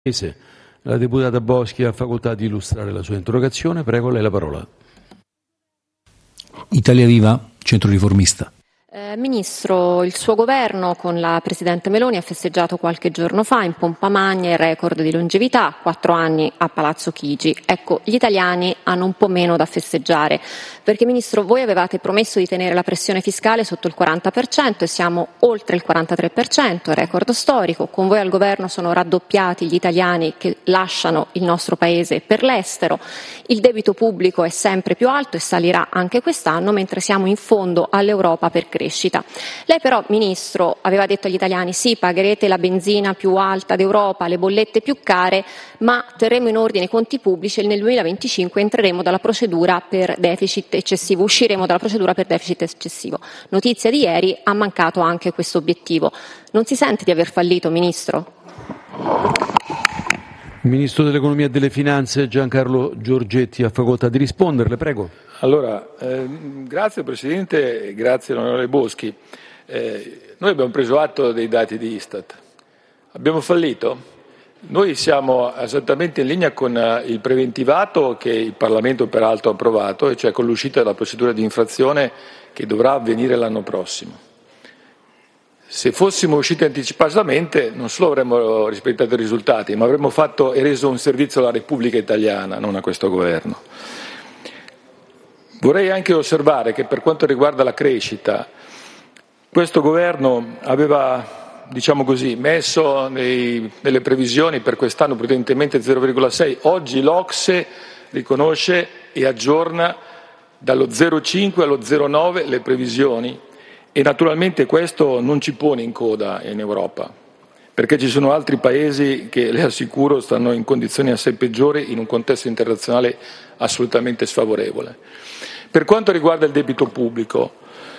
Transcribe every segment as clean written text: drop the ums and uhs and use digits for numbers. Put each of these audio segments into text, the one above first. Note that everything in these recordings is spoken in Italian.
La deputata Boschi ha facoltà di illustrare la sua interrogazione. Prego, lei la parola. Italia Viva, Centro Riformista. Ministro, il suo governo con la Presidente Meloni ha festeggiato qualche giorno fa in pompa magna il record di longevità, 4 anni a Palazzo Chigi. Ecco, gli italiani hanno un po' meno da festeggiare, perché Ministro voi avevate promesso di tenere la pressione fiscale sotto il 40% e siamo oltre il 43%, record storico. Con voi al governo sono raddoppiati gli italiani che lasciano il nostro Paese per l'estero, il debito pubblico è sempre più alto e salirà anche quest'anno, mentre siamo in fondo all'Europa per crescita. Lei però, Ministro, aveva detto agli italiani sì, pagherete la benzina più alta d'Europa, le bollette più care, ma terremo in ordine i conti pubblici e nel 2025 usciremo dalla procedura per deficit eccessivo. Notizia di ieri, ha mancato anche questo obiettivo. Non si sente di aver fallito, Ministro? Il Ministro dell'Economia e delle Finanze Giancarlo Giorgetti ha facoltà di risponderle, prego. Allora, grazie Presidente e grazie onorevole Boschi. Noi abbiamo preso atto dei dati di Istat. Abbiamo fallito? Noi siamo esattamente in linea con il preventivato che il Parlamento peraltro ha approvato, e cioè con l'uscita della procedura di infrazione che dovrà avvenire l'anno prossimo. Se fossimo usciti anticipatamente non solo avremmo rispettato i risultati, ma avremmo fatto e reso un servizio alla Repubblica Italiana, non a questo Governo. Vorrei anche osservare che per quanto riguarda la crescita, questo Governo aveva, diciamo così, messo nelle previsioni per quest'anno prudentemente 0,6. Oggi l'Ocse riconosce e aggiorna dallo 0,5 allo 0,9 le previsioni. E naturalmente questo non ci pone in coda in Europa, perché ci sono altri paesi che, le assicuro, stanno in condizioni assai peggiori in un contesto internazionale assolutamente sfavorevole. Per quanto riguarda il debito pubblico,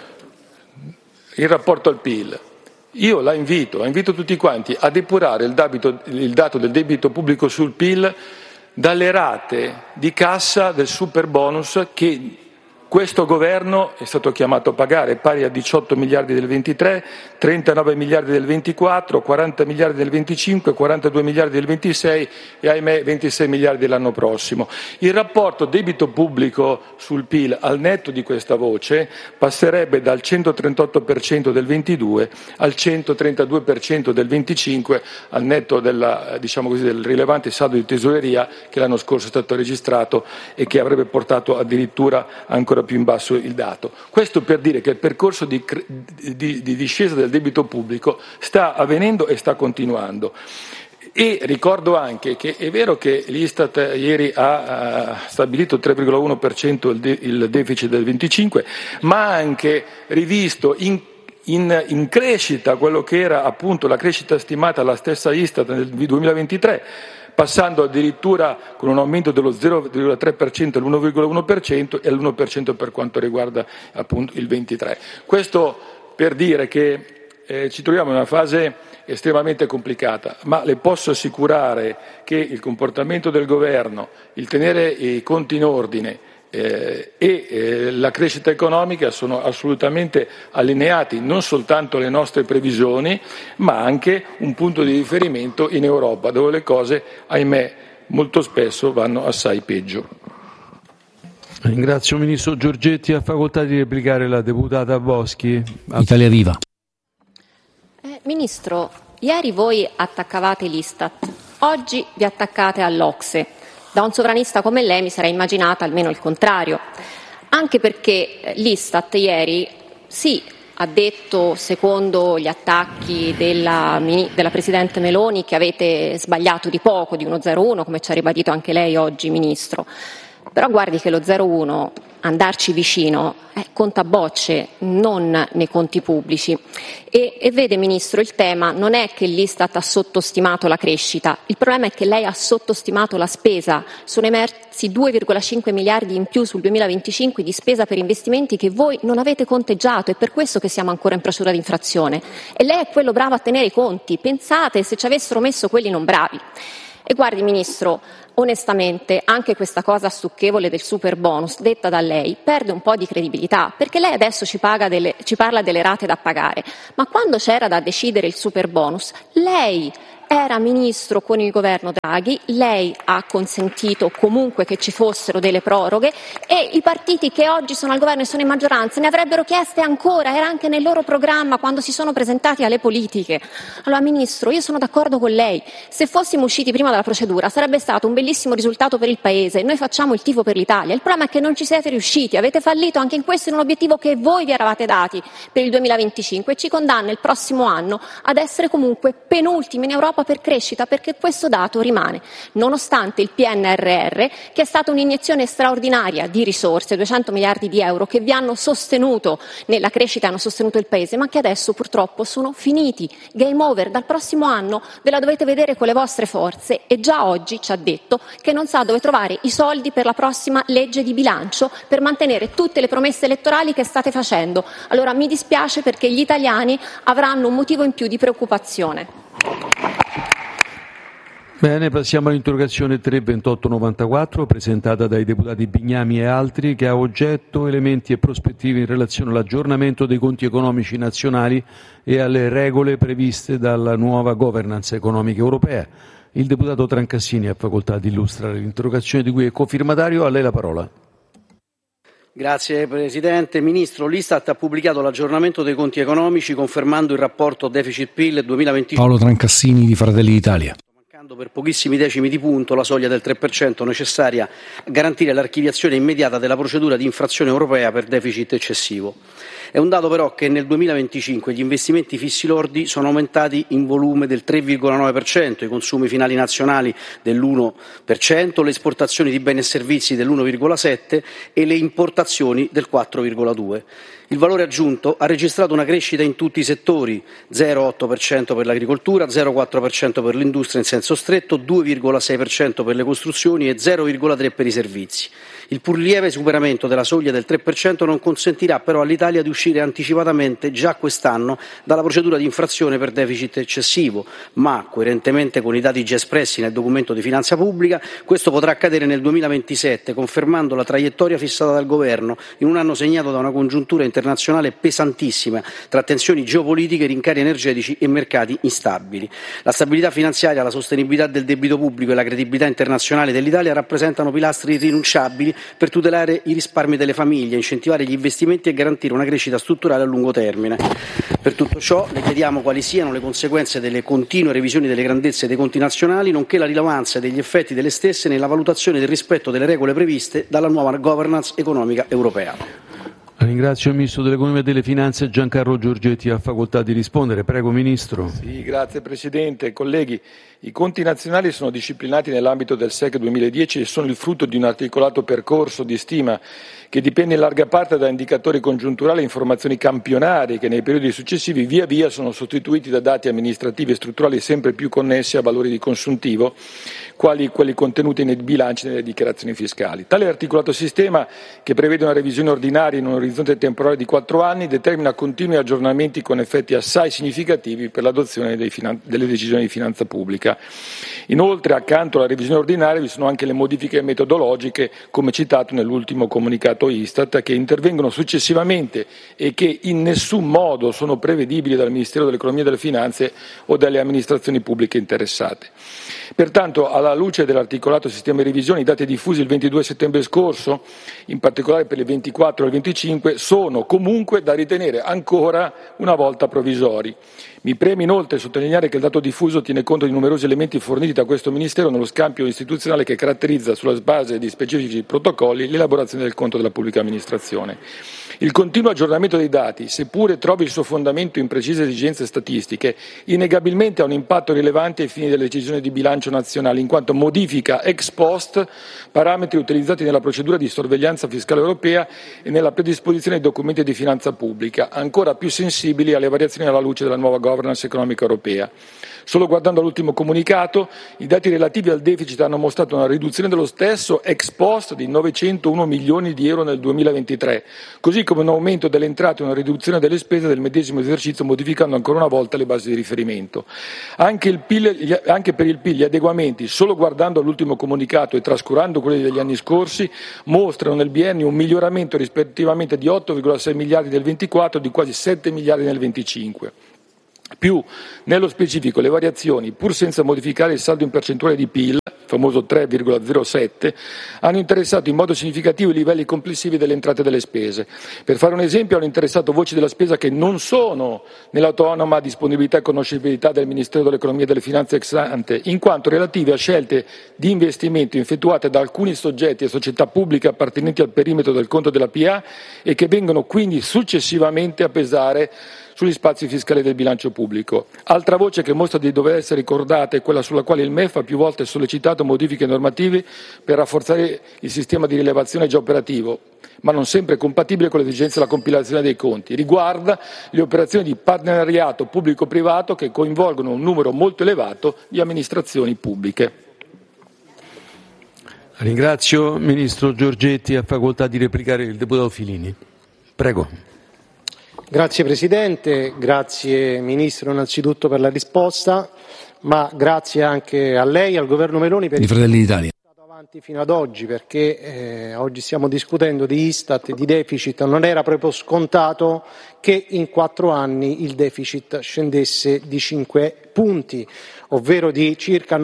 in rapporto al PIL, io la invito tutti quanti a depurare il dato del debito pubblico sul PIL dalle rate di cassa del superbonus che questo Governo è stato chiamato a pagare, pari a 18 miliardi del 23, 39 miliardi del 24, 40 miliardi del 25, 42 miliardi del 26 e, ahimè, 26 miliardi l'anno prossimo. Il rapporto debito pubblico sul PIL al netto di questa voce passerebbe dal 138% del 22 al 132% del 25 al netto del rilevante saldo di tesoreria che l'anno scorso è stato registrato e che avrebbe portato addirittura ancora più in basso il dato. Questo per dire che il percorso di discesa del debito pubblico sta avvenendo e sta continuando. E ricordo anche che è vero che l'Istat ieri ha stabilito 3,1% il deficit del 25, ma ha anche rivisto in crescita quello che era appunto la crescita stimata alla stessa Istat nel 2023, passando addirittura con un aumento dello 0,3% all'1,1% e all'1% per quanto riguarda appunto il 23. Questo per dire che ci troviamo in una fase estremamente complicata, ma le posso assicurare che il comportamento del Governo, il tenere i conti in ordine la crescita economica sono assolutamente allineati non soltanto alle nostre previsioni, ma anche un punto di riferimento in Europa, dove le cose, ahimè, molto spesso vanno assai peggio. Ringrazio il Ministro Giorgetti. Ha facoltà di replicare la deputata Boschi. Italia Viva. Ministro, ieri voi attaccavate l'Istat, oggi vi attaccate all'Ocse. Da un sovranista come lei mi sarei immaginata almeno il contrario, anche perché l'Istat ieri sì ha detto, secondo gli attacchi della Presidente Meloni, che avete sbagliato di poco, di 1,01, come ci ha ribadito anche lei oggi, Ministro. Però guardi che lo 0,1, andarci vicino, conta bocce, non nei conti pubblici. E vede, Ministro, il tema non è che l'Istat ha sottostimato la crescita, il problema è che lei ha sottostimato la spesa. Sono emersi 2,5 miliardi in più sul 2025 di spesa per investimenti che voi non avete conteggiato, è per questo che siamo ancora in procedura di infrazione. E lei è quello bravo a tenere i conti, pensate se ci avessero messo quelli non bravi. E guardi, Ministro, onestamente anche questa cosa stucchevole del superbonus detta da lei perde un po' di credibilità, perché lei adesso ci parla delle rate da pagare, ma quando c'era da decidere il superbonus lei era ministro con il governo Draghi, lei ha consentito comunque che ci fossero delle proroghe e i partiti che oggi sono al governo e sono in maggioranza ne avrebbero chieste ancora, era anche nel loro programma quando si sono presentati alle politiche. Allora Ministro, io sono d'accordo con lei, se fossimo usciti prima dalla procedura sarebbe stato un bellissimo risultato per il Paese, noi facciamo il tifo per l'Italia, il problema è che non ci siete riusciti, avete fallito anche in questo in un obiettivo che voi vi eravate dati per il 2025 e ci condanna il prossimo anno ad essere comunque penultimi in Europa per crescita, perché questo dato rimane, nonostante il PNRR, che è stata un'iniezione straordinaria di risorse, 200 miliardi di euro, che vi hanno sostenuto nella crescita, hanno sostenuto il Paese, ma che adesso purtroppo sono finiti. Game over, dal prossimo anno ve la dovete vedere con le vostre forze e già oggi ci ha detto che non sa dove trovare i soldi per la prossima legge di bilancio per mantenere tutte le promesse elettorali che state facendo. Allora mi dispiace perché gli italiani avranno un motivo in più di preoccupazione. Bene, passiamo all'interrogazione 32894 presentata dai deputati Bignami e altri, che ha oggetto elementi e prospettive in relazione all'aggiornamento dei conti economici nazionali e alle regole previste dalla nuova governance economica europea. Il deputato Trancassini ha facoltà di illustrare l'interrogazione di cui è cofirmatario. A lei la parola. Grazie Presidente. Ministro, l'Istat ha pubblicato l'aggiornamento dei conti economici confermando il rapporto deficit-PIL 2025. Paolo Trancassini di Fratelli d'Italia. Per pochissimi decimi di punto la soglia del 3% necessaria a garantire l'archiviazione immediata della procedura di infrazione europea per deficit eccessivo. È un dato però che nel 2025 gli investimenti fissi lordi sono aumentati in volume del 3,9%, i consumi finali nazionali dell'1%, le esportazioni di beni e servizi dell'1,7% e le importazioni del 4,2%. Il valore aggiunto ha registrato una crescita in tutti i settori, 0,8% per l'agricoltura, 0,4% per l'industria in senso stretto, 2,6% per le costruzioni e 0,3% per i servizi. Il pur lieve superamento della soglia del 3% non consentirà però all'Italia di uscire anticipatamente già quest'anno dalla procedura di infrazione per deficit eccessivo, ma coerentemente con i dati già espressi nel documento di finanza pubblica, questo potrà accadere nel 2027, confermando la traiettoria fissata dal Governo in un anno segnato da una congiuntura internazionale pesantissima, tra tensioni geopolitiche, rincari energetici e mercati instabili. La stabilità finanziaria, la sostenibilità del debito pubblico e la credibilità internazionale dell'Italia rappresentano pilastri irrinunciabili per tutelare i risparmi delle famiglie, incentivare gli investimenti e garantire una crescita strutturale a lungo termine. Per tutto ciò le chiediamo quali siano le conseguenze delle continue revisioni delle grandezze dei conti nazionali, nonché la rilevanza degli effetti delle stesse nella valutazione del rispetto delle regole previste dalla nuova governance economica europea. Ringrazio il Ministro dell'Economia e delle Finanze Giancarlo Giorgetti, ha facoltà di rispondere. Prego Ministro. Sì, grazie Presidente. Colleghi, i conti nazionali sono disciplinati nell'ambito del SEC 2010 e sono il frutto di un articolato percorso di stima che dipende in larga parte da indicatori congiunturali e informazioni campionarie che nei periodi successivi via via sono sostituiti da dati amministrativi e strutturali sempre più connessi a valori di consuntivo, quali quelli contenuti nei bilanci e nelle dichiarazioni fiscali. Tale articolato sistema, che prevede una revisione ordinaria in un orizzonte temporale di 4 anni, determina continui aggiornamenti con effetti assai significativi per l'adozione delle decisioni di finanza pubblica. Inoltre, accanto alla revisione ordinaria, vi sono anche le modifiche metodologiche, come citato nell'ultimo comunicato Istat, che intervengono successivamente e che in nessun modo sono prevedibili dal Ministero dell'Economia e delle Finanze o dalle amministrazioni pubbliche interessate. Pertanto, alla luce dell'articolato sistema di revisione, i dati diffusi il 22 settembre scorso, in particolare per il 24 e il 25, sono comunque da ritenere ancora una volta provvisori. Mi preme inoltre sottolineare che il dato diffuso tiene conto di numerosi elementi forniti da questo Ministero nello scambio istituzionale che caratterizza, sulla base di specifici protocolli, l'elaborazione del conto della pubblica amministrazione. Il continuo aggiornamento dei dati, seppure trovi il suo fondamento in precise esigenze statistiche, innegabilmente ha un impatto rilevante ai fini delle decisioni di bilancio nazionali, in quanto modifica ex post parametri utilizzati nella procedura di sorveglianza fiscale europea e nella predisposizione dei documenti di finanza pubblica, ancora più sensibili alle variazioni alla luce della nuova governance economica europea. Solo guardando all'ultimo comunicato, i dati relativi al deficit hanno mostrato una riduzione dello stesso ex post di 901 milioni di euro nel 2023, così come un aumento delle entrate e una riduzione delle spese del medesimo esercizio, modificando ancora una volta le basi di riferimento. Anche per il PIL gli adeguamenti, solo guardando all'ultimo comunicato e trascurando quelli degli anni scorsi, mostrano nel biennio un miglioramento rispettivamente di 8,6 miliardi nel 24 e di quasi 7 miliardi nel 25. Più, nello specifico, le variazioni, pur senza modificare il saldo in percentuale di PIL, il famoso 3,07, hanno interessato in modo significativo i livelli complessivi delle entrate e delle spese. Per fare un esempio, hanno interessato voci della spesa che non sono nell'autonoma disponibilità e conoscibilità del Ministero dell'Economia e delle Finanze ex ante, in quanto relative a scelte di investimento effettuate da alcuni soggetti e società pubbliche appartenenti al perimetro del conto della PA e che vengono quindi successivamente a pesare sugli spazi fiscali del bilancio pubblico. Altra voce che mostra di dover essere ricordata è quella sulla quale il MEF ha più volte sollecitato modifiche normative per rafforzare il sistema di rilevazione già operativo, ma non sempre compatibile con le esigenze della compilazione dei conti. Riguarda le operazioni di partenariato pubblico-privato che coinvolgono un numero molto elevato di amministrazioni pubbliche. Ringrazio. Ministro Giorgetti, ha facoltà di replicare il deputato Filini. Prego. Grazie Presidente, grazie Ministro innanzitutto per la risposta, ma grazie anche a lei e al Governo Meloni per di Fratelli d'Italia. Avanti fino ad oggi, perché oggi stiamo discutendo di Istat e di deficit. Non era proprio scontato che in 4 anni il deficit scendesse di 5 punti, ovvero di circa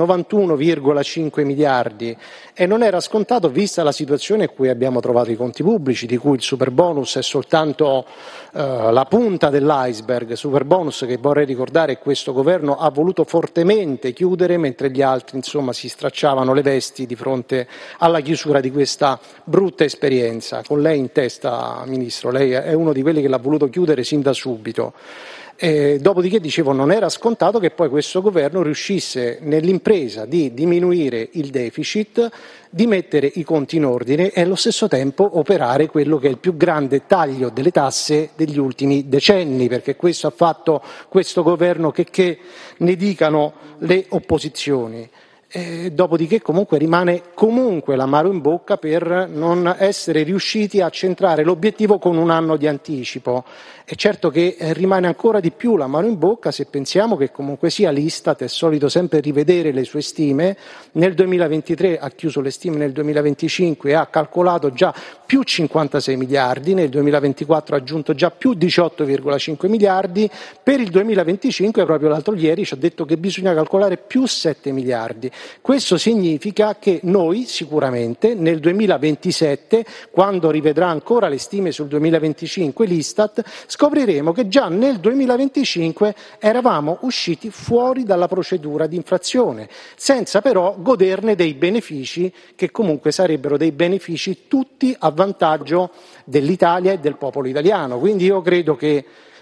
91,5 miliardi, e non era scontato vista la situazione in cui abbiamo trovato i conti pubblici, di cui il superbonus è soltanto la punta dell'iceberg, superbonus che vorrei ricordare questo governo ha voluto fortemente chiudere, mentre gli altri insomma si stracciavano le vesti di fronte alla chiusura di questa brutta esperienza. Con lei in testa, Ministro, lei è uno di quelli che l'ha voluto chiudere sin da subito. Dopodiché, dicevo, non era scontato che poi questo governo riuscisse nell'impresa di diminuire il deficit, di mettere i conti in ordine e allo stesso tempo operare quello che è il più grande taglio delle tasse degli ultimi decenni, perché questo ha fatto questo governo che ne dicano le opposizioni. Dopodiché comunque rimane l'amaro in bocca per non essere riusciti a centrare l'obiettivo con un anno di anticipo. È certo che rimane ancora di più l'amaro in bocca se pensiamo che comunque sia l'Istat è solito sempre rivedere le sue stime. Nel 2023 ha chiuso le stime nel 2025 e ha calcolato già più 56 miliardi, nel 2024 ha aggiunto già più 18,5 miliardi, per il 2025 proprio l'altro ieri ci ha detto che bisogna calcolare più 7 miliardi. Questo significa che noi sicuramente nel 2027, quando rivedrà ancora le stime sul 2025 l'Istat, scopriremo che già nel 2025 eravamo usciti fuori dalla procedura di infrazione, senza però goderne dei benefici che comunque sarebbero dei benefici tutti a vantaggio dell'Italia e del popolo italiano. Quindi io credo che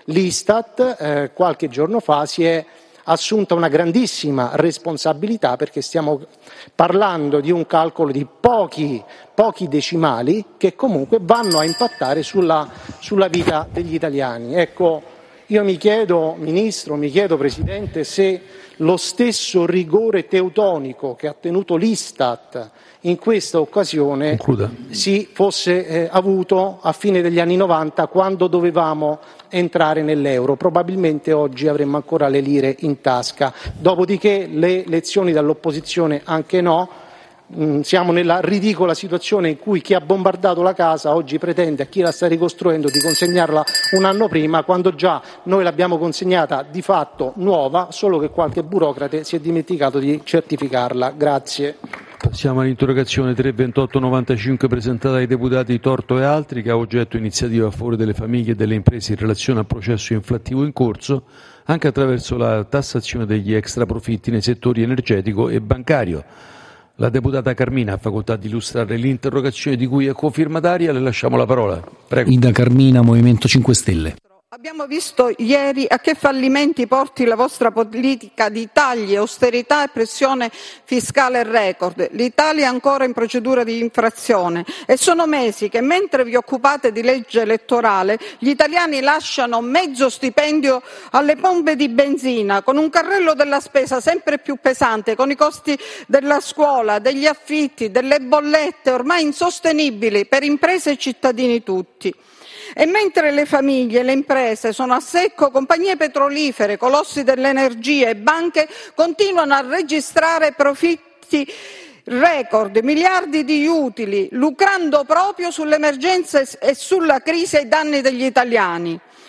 l'Istat qualche giorno fa si è assunta una grandissima responsabilità, perché stiamo parlando di un calcolo di pochi decimali che comunque vanno a impattare sulla vita degli italiani. Ecco, io mi chiedo, Ministro, mi chiedo, Presidente, se lo stesso rigore teutonico che ha tenuto l'Istat in questa occasione si fosse avuto a fine degli anni 90, quando dovevamo entrare nell'euro. Probabilmente oggi avremmo ancora le lire in tasca. Dopodiché le lezioni dall'opposizione anche no. Siamo nella ridicola situazione in cui chi ha bombardato la casa oggi pretende a chi la sta ricostruendo di consegnarla un anno prima, quando già noi l'abbiamo consegnata di fatto nuova, solo che qualche burocrate si è dimenticato di certificarla. Grazie. Passiamo all'interrogazione 32895 presentata dai deputati Torto e altri, che ha oggetto iniziativa a favore delle famiglie e delle imprese in relazione al processo inflattivo in corso, anche attraverso la tassazione degli extraprofitti nei settori energetico e bancario. La deputata Carmina ha facoltà di illustrare l'interrogazione di cui è cofirmataria. Le lasciamo la parola. Prego. Ida Carmina, Movimento 5 Stelle. Abbiamo visto ieri a che fallimenti porti la vostra politica di tagli, austerità e pressione fiscale record. L'Italia è ancora in procedura di infrazione e sono mesi che, mentre vi occupate di legge elettorale, gli italiani lasciano mezzo stipendio alle pompe di benzina, con un carrello della spesa sempre più pesante, con i costi della scuola, degli affitti, delle bollette ormai insostenibili per imprese e cittadini tutti. E mentre le famiglie e le imprese sono a secco, compagnie petrolifere, colossi dell'energia e banche continuano a registrare profitti record, miliardi di utili, lucrando proprio sull'emergenza e sulla crisi ai danni degli italiani.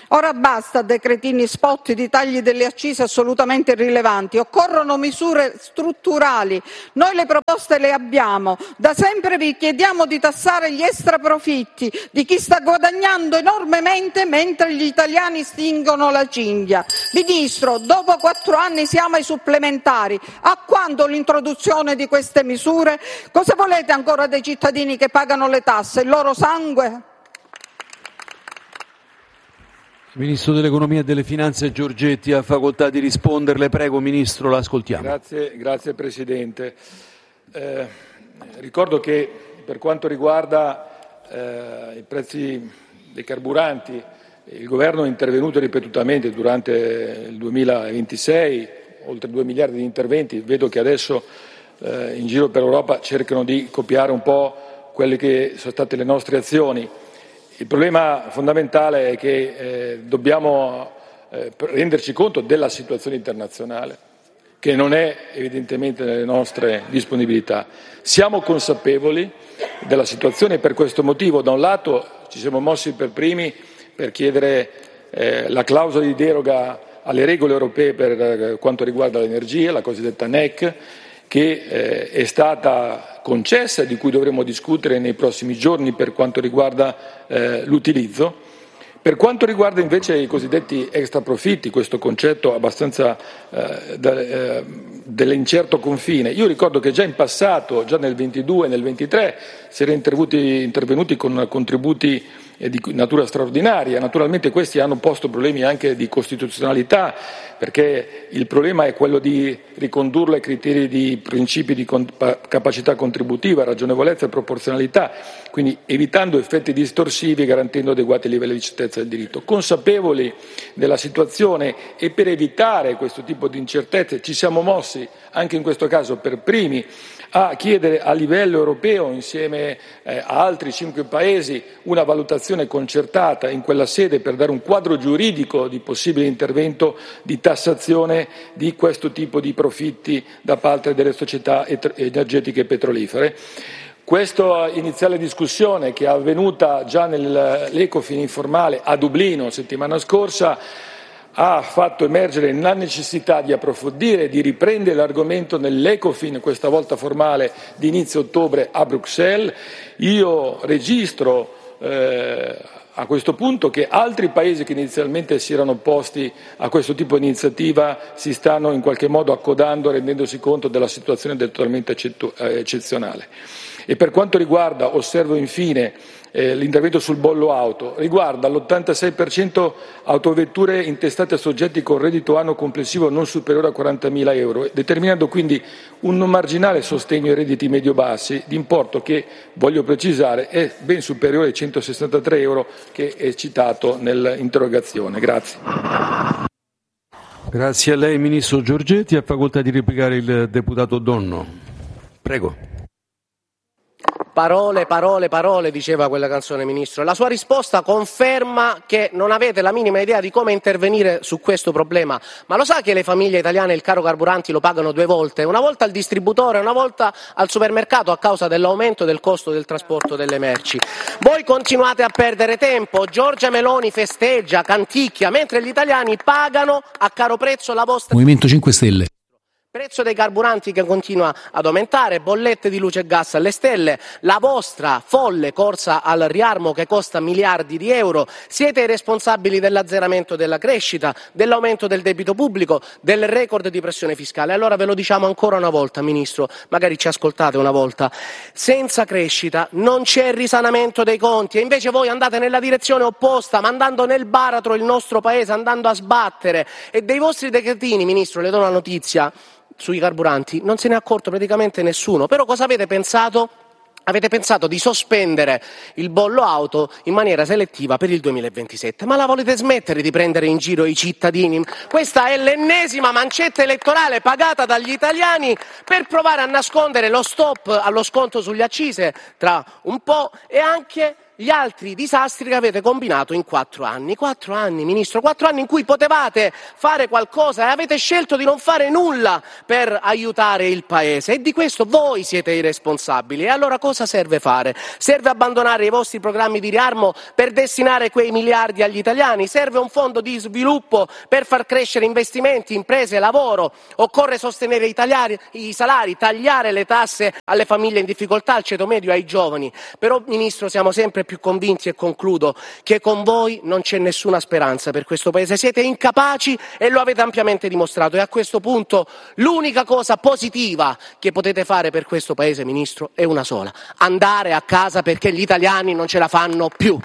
Ora basta decretini spot di tagli delle accise assolutamente irrilevanti, occorrono misure strutturali. Noi le proposte le abbiamo, da sempre vi chiediamo di tassare gli extraprofitti di chi sta guadagnando enormemente mentre gli italiani stingono la cinghia. Ministro, dopo 4 anni siamo ai supplementari, a quando l'introduzione di queste misure? Cosa volete ancora dei cittadini che pagano le tasse, il loro sangue? Ministro dell'Economia e delle Finanze Giorgetti ha facoltà di risponderle. Prego, Ministro, l'ascoltiamo. Grazie Presidente. Ricordo che per quanto riguarda i prezzi dei carburanti, il Governo è intervenuto ripetutamente durante il 2026, oltre 2 miliardi di interventi. Vedo che adesso in giro per Europa cercano di copiare un po' quelle che sono state le nostre azioni. Il problema fondamentale è che dobbiamo renderci conto della situazione internazionale, che non è evidentemente nelle nostre disponibilità. Siamo consapevoli della situazione e per questo motivo, da un lato, ci siamo mossi per primi per chiedere la clausola di deroga alle regole europee per quanto riguarda l'energia, la cosiddetta NEC, che è stata concessa e di cui dovremo discutere nei prossimi giorni per quanto riguarda l'utilizzo. Per quanto riguarda invece i cosiddetti extraprofitti, questo concetto abbastanza dell'incerto confine, io ricordo che già in passato, già nel 22 e nel 23, si era intervenuti con contributi di natura straordinaria. Naturalmente questi hanno posto problemi anche di costituzionalità, perché il problema è quello di ricondurlo ai criteri di principi di capacità contributiva, ragionevolezza e proporzionalità, quindi evitando effetti distorsivi e garantendo adeguati livelli di certezza del diritto. Consapevoli della situazione e per evitare questo tipo di incertezze ci siamo mossi anche in questo caso per primi a chiedere a livello europeo, insieme a altri 5 paesi, una valutazione concertata in quella sede per dare un quadro giuridico di possibile intervento di tassazione di questo tipo di profitti da parte delle società energetiche e petrolifere. Questa iniziale discussione, che è avvenuta già nell'Ecofin informale a Dublino settimana scorsa, ha fatto emergere la necessità di approfondire e di riprendere l'argomento nell'Ecofin, questa volta formale, di inizio ottobre a Bruxelles. Io registro a questo punto che altri paesi che inizialmente si erano opposti a questo tipo di iniziativa si stanno in qualche modo accodando, rendendosi conto della situazione totalmente eccezionale. E per quanto riguarda, osservo infine, l'intervento sul bollo auto, riguarda l'86% autovetture intestate a soggetti con reddito annuo complessivo non superiore a 40.000 euro, determinando quindi un non marginale sostegno ai redditi medio-bassi, di importo che, voglio precisare, è ben superiore ai 163 euro che è citato nell'interrogazione. Grazie. Grazie a lei, Ministro Giorgetti. Ha facoltà di replicare il deputato Donno. Prego. Parole, parole, parole, diceva quella canzone, Ministro. La sua risposta conferma che non avete la minima idea di come intervenire su questo problema. Ma lo sa che le famiglie italiane il caro carburanti lo pagano 2 volte? Una volta al distributore e una volta al supermercato a causa dell'aumento del costo del trasporto delle merci. Voi continuate a perdere tempo. Giorgia Meloni festeggia, canticchia, mentre gli italiani pagano a caro prezzo la vostra... Movimento 5 Stelle. Prezzo dei carburanti che continua ad aumentare, bollette di luce e gas alle stelle, la vostra folle corsa al riarmo che costa miliardi di euro. Siete i responsabili dell'azzeramento della crescita, dell'aumento del debito pubblico, del record di pressione fiscale. Allora ve lo diciamo ancora una volta, Ministro, magari ci ascoltate una volta. Senza crescita non c'è risanamento dei conti e invece voi andate nella direzione opposta, mandando nel baratro il nostro Paese, andando a sbattere. E dei vostri decretini, Ministro, le do una notizia, sui carburanti non se ne è accorto praticamente nessuno. Però cosa avete pensato? Avete pensato di sospendere il bollo auto in maniera selettiva per il 2027. Ma la volete smettere di prendere in giro i cittadini? Questa è l'ennesima mancetta elettorale pagata dagli italiani per provare a nascondere lo stop allo sconto sulle accise tra un po' e anche gli altri disastri che avete combinato in 4 anni. 4 anni, Ministro, 4 anni in cui potevate fare qualcosa e avete scelto di non fare nulla per aiutare il Paese, e di questo voi siete i responsabili. E allora cosa serve fare? Serve abbandonare i vostri programmi di riarmo per destinare quei miliardi agli italiani? Serve un fondo di sviluppo per far crescere investimenti, imprese, lavoro? Occorre sostenere i salari, tagliare le tasse alle famiglie in difficoltà, al ceto medio, ai giovani? Però, Ministro, siamo sempre più convinti, e concludo, che con voi non c'è nessuna speranza per questo Paese. Siete incapaci e lo avete ampiamente dimostrato, e a questo punto l'unica cosa positiva che potete fare per questo Paese, Ministro, è una sola: andare a casa, perché gli italiani non ce la fanno più.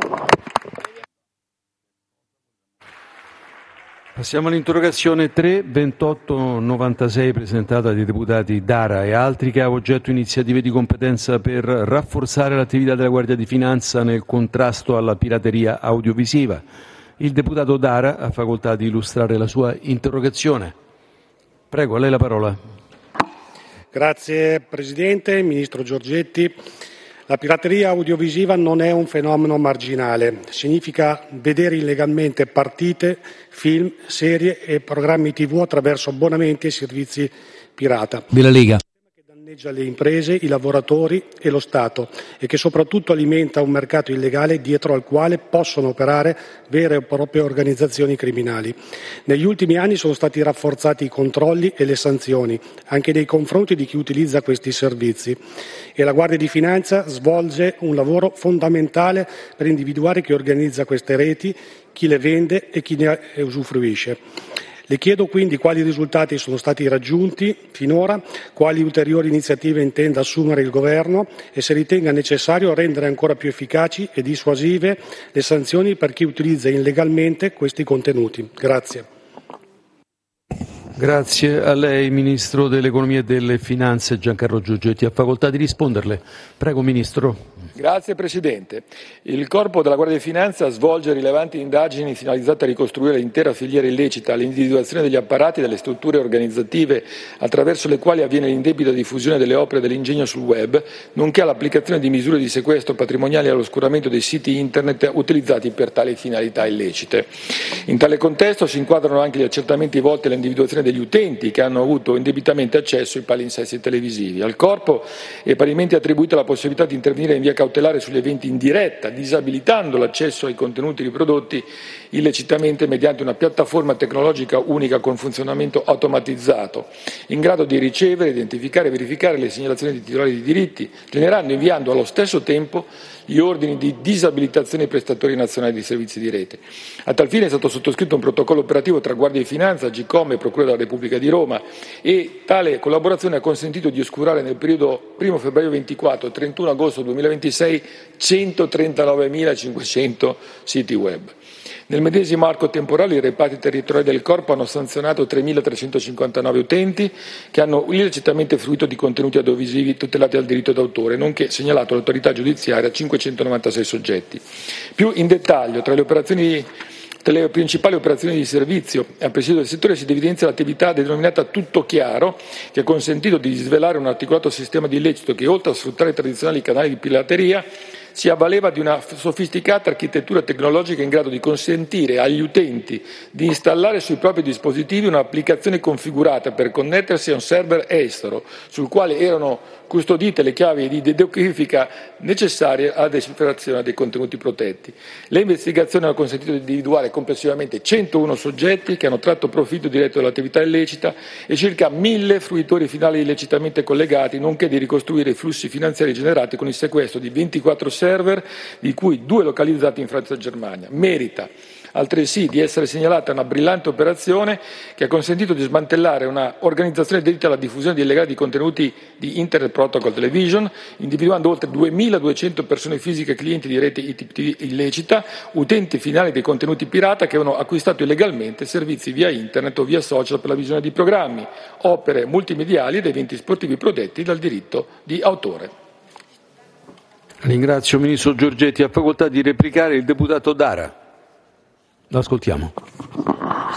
Passiamo all'interrogazione 3-2896 presentata dai deputati Dara e altri, che ha oggetto iniziative di competenza per rafforzare l'attività della Guardia di Finanza nel contrasto alla pirateria audiovisiva. Il deputato Dara ha facoltà di illustrare la sua interrogazione. Prego, a lei la parola. Grazie Presidente, Ministro Giorgetti. La pirateria audiovisiva non è un fenomeno marginale, significa vedere illegalmente partite, film, serie e programmi TV attraverso abbonamenti e servizi pirata. Della Lega. Che danneggia le imprese, i lavoratori e lo Stato, e che soprattutto alimenta un mercato illegale dietro al quale possono operare vere e proprie organizzazioni criminali. Negli ultimi anni sono stati rafforzati i controlli e le sanzioni, anche nei confronti di chi utilizza questi servizi, e la Guardia di Finanza svolge un lavoro fondamentale per individuare chi organizza queste reti, chi le vende e chi ne usufruisce. Le chiedo quindi quali risultati sono stati raggiunti finora, quali ulteriori iniziative intenda assumere il Governo e se ritenga necessario rendere ancora più efficaci e dissuasive le sanzioni per chi utilizza illegalmente questi contenuti. Grazie. Grazie a lei, Ministro dell'Economia e delle Finanze Giancarlo Giorgetti. Ha facoltà di risponderle. Prego, Ministro. Grazie Presidente. Il Corpo della Guardia di Finanza svolge rilevanti indagini finalizzate a ricostruire l'intera filiera illecita, all'individuazione degli apparati e delle strutture organizzative attraverso le quali avviene l'indebita diffusione delle opere dell'ingegno sul web, nonché all'applicazione di misure di sequestro patrimoniali e all'oscuramento dei siti internet utilizzati per tali finalità illecite. In tale contesto si inquadrano anche gli accertamenti volti all'individuazione degli utenti che hanno avuto indebitamente accesso ai palinsesti televisivi. Al Corpo è parimenti attribuita la possibilità di intervenire in via cautelare sugli eventi in diretta, disabilitando l'accesso ai contenuti riprodotti illecitamente mediante una piattaforma tecnologica unica con funzionamento automatizzato, in grado di ricevere, identificare e verificare le segnalazioni di titolari di diritti, generando e inviando allo stesso tempo gli ordini di disabilitazione ai prestatori nazionali di servizi di rete. A tal fine è stato sottoscritto un protocollo operativo tra Guardia di Finanza, Agcom e Procura della Repubblica di Roma, e tale collaborazione ha consentito di oscurare nel periodo 1 febbraio 24 e 31 agosto 2026 139.500 siti web. Nel medesimo arco temporale i reparti territoriali del Corpo hanno sanzionato 3.359 utenti che hanno illecitamente fruito di contenuti audiovisivi tutelati dal diritto d'autore, nonché segnalato all'autorità giudiziaria 596 soggetti. Più in dettaglio, tra le principali operazioni di servizio a presidio del settore si evidenzia l'attività denominata Tutto Chiaro, che ha consentito di svelare un articolato sistema di illecito che, oltre a sfruttare i tradizionali canali di pirateria, si avvaleva di una sofisticata architettura tecnologica in grado di consentire agli utenti di installare sui propri dispositivi un'applicazione configurata per connettersi a un server estero, sul quale erano custodite le chiavi di decodifica necessarie alla decifrazione dei contenuti protetti. Le investigazioni hanno consentito di individuare complessivamente 101 soggetti che hanno tratto profitto diretto dall'attività illecita e circa 1.000 fruitori finali illecitamente collegati, nonché di ricostruire i flussi finanziari generati con il sequestro di 24 server, di cui 2 localizzati in Francia e Germania. Merita altresì di essere segnalata una brillante operazione che ha consentito di smantellare una organizzazione dedita alla diffusione di illegali di contenuti di Internet Protocol Television, individuando oltre 2.200 persone fisiche clienti di rete IPTV illecita, utenti finali dei contenuti pirata che avevano acquistato illegalmente servizi via Internet o via social per la visione di programmi, opere multimediali ed eventi sportivi protetti dal diritto di autore. Ringrazio Ministro Giorgetti. Ha facoltà di replicare il deputato Dara. L'ascoltiamo.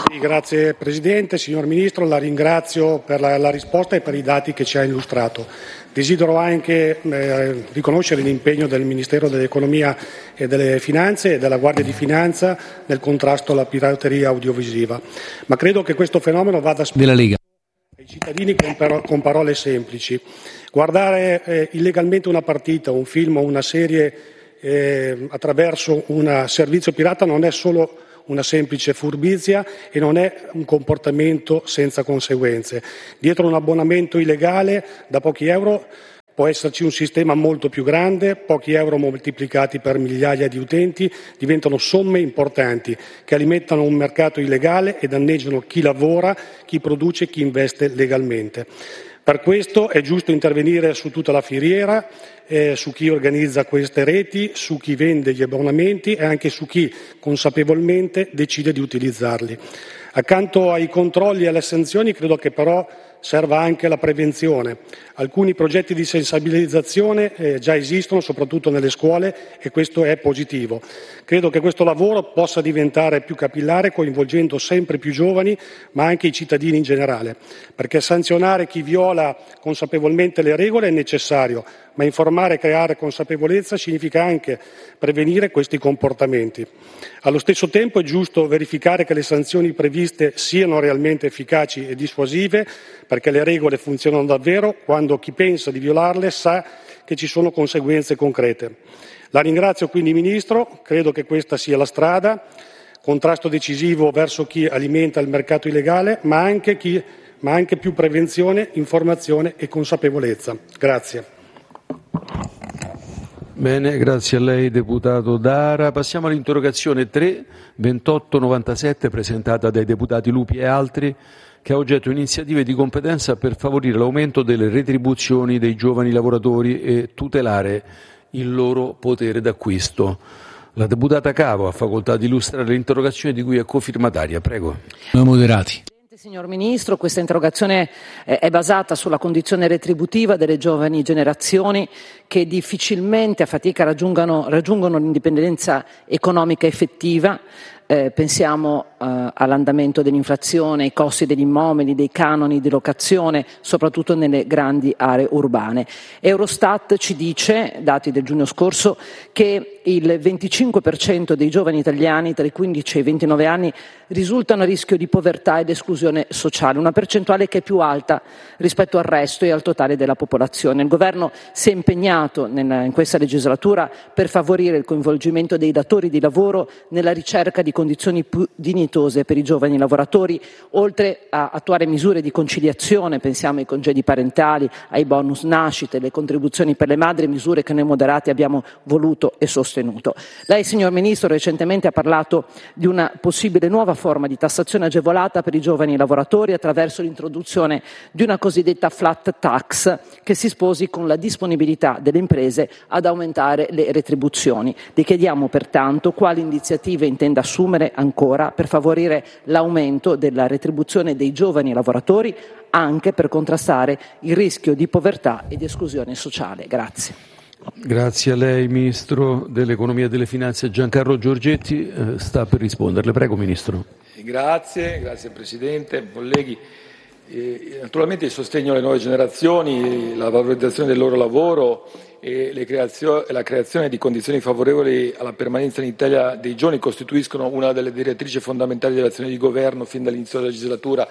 Sì, grazie Presidente. Signor Ministro, la ringrazio per la risposta e per i dati che ci ha illustrato. Desidero anche riconoscere l'impegno del Ministero dell'Economia e delle Finanze e della Guardia di Finanza nel contrasto alla pirateria audiovisiva. Ma credo che questo fenomeno vada della Lega ai cittadini con parole semplici. Guardare illegalmente una partita, un film o una serie attraverso un servizio pirata non è solo una semplice furbizia e non è un comportamento senza conseguenze. Dietro un abbonamento illegale da pochi euro può esserci un sistema molto più grande, pochi euro moltiplicati per migliaia di utenti diventano somme importanti che alimentano un mercato illegale e danneggiano chi lavora, chi produce e chi investe legalmente. Per questo è giusto intervenire su tutta la filiera, su chi organizza queste reti, su chi vende gli abbonamenti e anche su chi consapevolmente decide di utilizzarli. Accanto ai controlli e alle sanzioni credo che però serva anche la prevenzione. Alcuni progetti di sensibilizzazione già esistono, soprattutto nelle scuole, e questo è positivo. Credo che questo lavoro possa diventare più capillare, coinvolgendo sempre più giovani, ma anche i cittadini in generale, perché sanzionare chi viola consapevolmente le regole è necessario, ma informare e creare consapevolezza significa anche prevenire questi comportamenti. Allo stesso tempo è giusto verificare che le sanzioni previste siano realmente efficaci e dissuasive, perché le regole funzionano davvero quando chi pensa di violarle sa che ci sono conseguenze concrete. La ringrazio quindi Ministro, credo che questa sia la strada, contrasto decisivo verso chi alimenta il mercato illegale, ma anche più prevenzione, informazione e consapevolezza. Grazie. Bene, grazie a lei deputato Dara. Passiamo all'interrogazione 3-2897 presentata dai deputati Lupi e altri, che ha oggetto iniziative di competenza per favorire l'aumento delle retribuzioni dei giovani lavoratori e tutelare il loro potere d'acquisto. La deputata Cavo ha facoltà di illustrare l'interrogazione di cui è cofirmataria. Prego. Noi moderati. Signor Ministro, questa interrogazione è basata sulla condizione retributiva delle giovani generazioni che difficilmente a fatica raggiungono l'indipendenza economica effettiva. Pensiamo all'andamento dell'inflazione, ai costi degli immobili, dei canoni di locazione, soprattutto nelle grandi aree urbane. Eurostat ci dice, dati del giugno scorso, che il 25% dei giovani italiani tra i 15 e i 29 anni risultano a rischio di povertà ed esclusione sociale, una percentuale che è più alta rispetto al resto e al totale della popolazione. Il Governo si è impegnato in questa legislatura per favorire il coinvolgimento dei datori di lavoro nella ricerca di condizioni più dignitose per i giovani lavoratori, oltre a attuare misure di conciliazione, pensiamo ai congedi parentali, ai bonus nascite, le contribuzioni per le madri, misure che noi moderati abbiamo voluto e sostenuto. Lei, signor Ministro, recentemente ha parlato di una possibile nuova forma di tassazione agevolata per i giovani lavoratori attraverso l'introduzione di una cosiddetta flat tax che si sposi con la disponibilità delle imprese ad aumentare le retribuzioni. Le chiediamo pertanto quali iniziative intenda assumere ancora per favorire l'aumento della retribuzione dei giovani lavoratori, anche per contrastare il rischio di povertà e di esclusione sociale. Grazie. Grazie a lei, Ministro dell'Economia e delle Finanze. Giancarlo Giorgetti sta per risponderle. Prego, Ministro. Grazie Presidente, colleghi. Naturalmente il sostegno alle nuove generazioni, la valorizzazione del loro lavoro e la creazione di condizioni favorevoli alla permanenza in Italia dei giovani costituiscono una delle direttrici fondamentali dell'azione di governo fin dall'inizio della legislatura.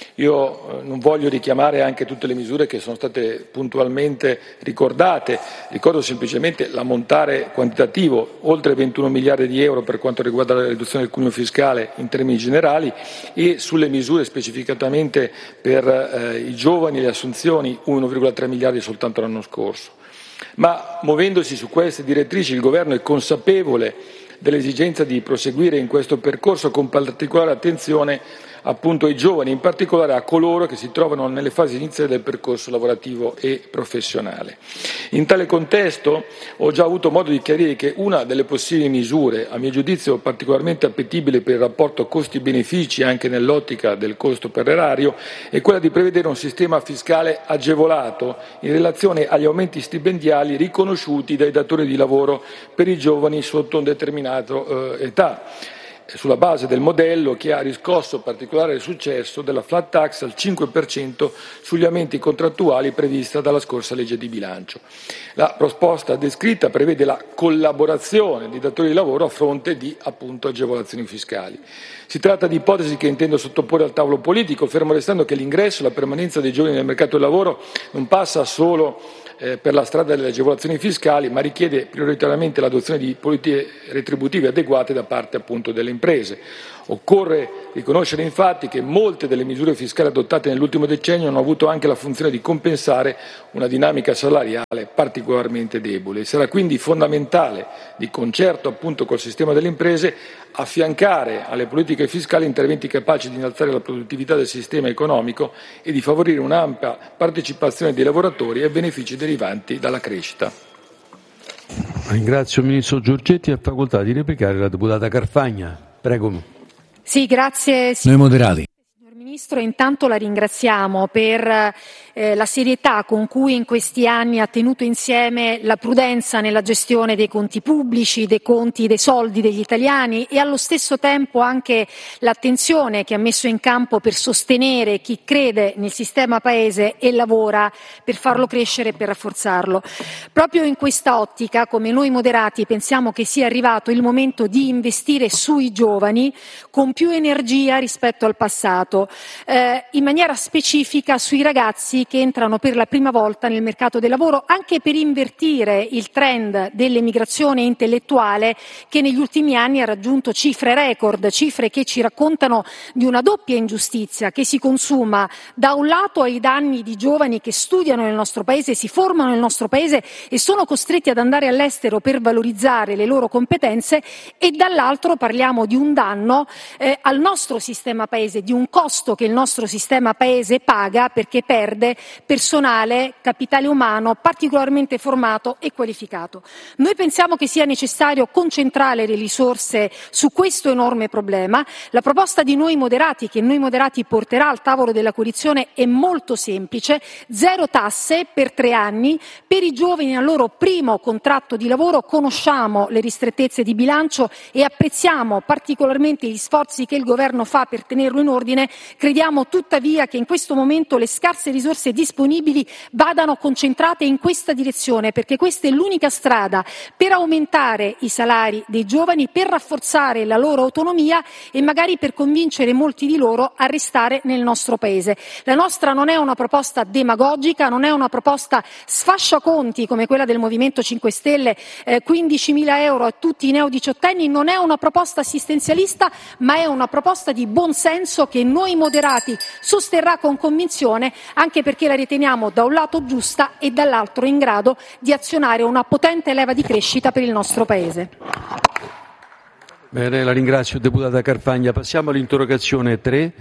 Io non voglio richiamare anche tutte le misure che sono state puntualmente ricordate, ricordo semplicemente l'ammontare quantitativo, oltre 21 miliardi di euro per quanto riguarda la riduzione del cuneo fiscale in termini generali e sulle misure specificatamente per i giovani e le assunzioni 1,3 miliardi soltanto l'anno scorso. Ma muovendosi su queste direttrici il Governo è consapevole dell'esigenza di proseguire in questo percorso con particolare attenzione appunto ai giovani, in particolare a coloro che si trovano nelle fasi iniziali del percorso lavorativo e professionale. In tale contesto ho già avuto modo di chiarire che una delle possibili misure, a mio giudizio particolarmente appetibile per il rapporto costi-benefici anche nell'ottica del costo per l'erario, è quella di prevedere un sistema fiscale agevolato in relazione agli aumenti stipendiali riconosciuti dai datori di lavoro per i giovani sotto un determinato età. sulla base del modello che ha riscosso particolare successo della flat tax al 5% sugli aumenti contrattuali prevista dalla scorsa legge di bilancio. La proposta descritta prevede la collaborazione dei datori di lavoro a fronte di appunto agevolazioni fiscali. Si tratta di ipotesi che intendo sottoporre al tavolo politico, fermo restando che l'ingresso e la permanenza dei giovani nel mercato del lavoro non passa solo per la strada delle agevolazioni fiscali, ma richiede prioritariamente l'adozione di politiche retributive adeguate da parte appunto delle imprese. Occorre riconoscere infatti che molte delle misure fiscali adottate nell'ultimo decennio hanno avuto anche la funzione di compensare una dinamica salariale particolarmente debole. Sarà quindi fondamentale, di concerto appunto col sistema delle imprese, affiancare alle politiche fiscali interventi capaci di innalzare la produttività del sistema economico e di favorire un'ampia partecipazione dei lavoratori ai benefici derivanti dalla crescita. Ringrazio il Ministro Giorgetti. Ha facoltà di replicare la deputata Carfagna. Prego. Sì, grazie. Noi moderati. Signor Ministro, intanto la ringraziamo per la serietà con cui in questi anni ha tenuto insieme la prudenza nella gestione dei conti pubblici, dei conti, dei soldi degli italiani e allo stesso tempo anche l'attenzione che ha messo in campo per sostenere chi crede nel sistema Paese e lavora per farlo crescere e per rafforzarlo. Proprio in questa ottica, come noi moderati, pensiamo che sia arrivato il momento di investire sui giovani con più energia rispetto al passato, in maniera specifica sui ragazzi che entrano per la prima volta nel mercato del lavoro, anche per invertire il trend dell'emigrazione intellettuale che negli ultimi anni ha raggiunto cifre record, cifre che ci raccontano di una doppia ingiustizia che si consuma da un lato ai danni di giovani che studiano nel nostro Paese, si formano nel nostro Paese e sono costretti ad andare all'estero per valorizzare le loro competenze, e dall'altro parliamo di un danno al nostro sistema Paese, di un costo che il nostro sistema Paese paga perché perde personale, capitale umano particolarmente formato e qualificato. Noi pensiamo che sia necessario concentrare le risorse su questo enorme problema. La proposta di Noi Moderati, che Noi Moderati porterà al tavolo della coalizione, è molto semplice: 0 tasse per 3 anni per i giovani al loro primo contratto di lavoro. Conosciamo le ristrettezze di bilancio e apprezziamo particolarmente gli sforzi che il Governo fa per tenerlo in ordine. Crediamo tuttavia che in questo momento le scarse risorse disponibili vadano concentrate in questa direzione, perché questa è l'unica strada per aumentare i salari dei giovani, per rafforzare la loro autonomia e magari per convincere molti di loro a restare nel nostro Paese. La nostra non è una proposta demagogica, non è una proposta sfasciaconti come quella del Movimento 5 Stelle, 15.000 euro a tutti i neodiciottenni, non è una proposta assistenzialista, ma è una proposta di buon senso che Noi Moderati sosterrà con convinzione, anche perché la riteniamo da un lato giusta e dall'altro in grado di azionare una potente leva di crescita per il nostro Paese. Bene, la ringrazio deputata Carfagna. Passiamo all'interrogazione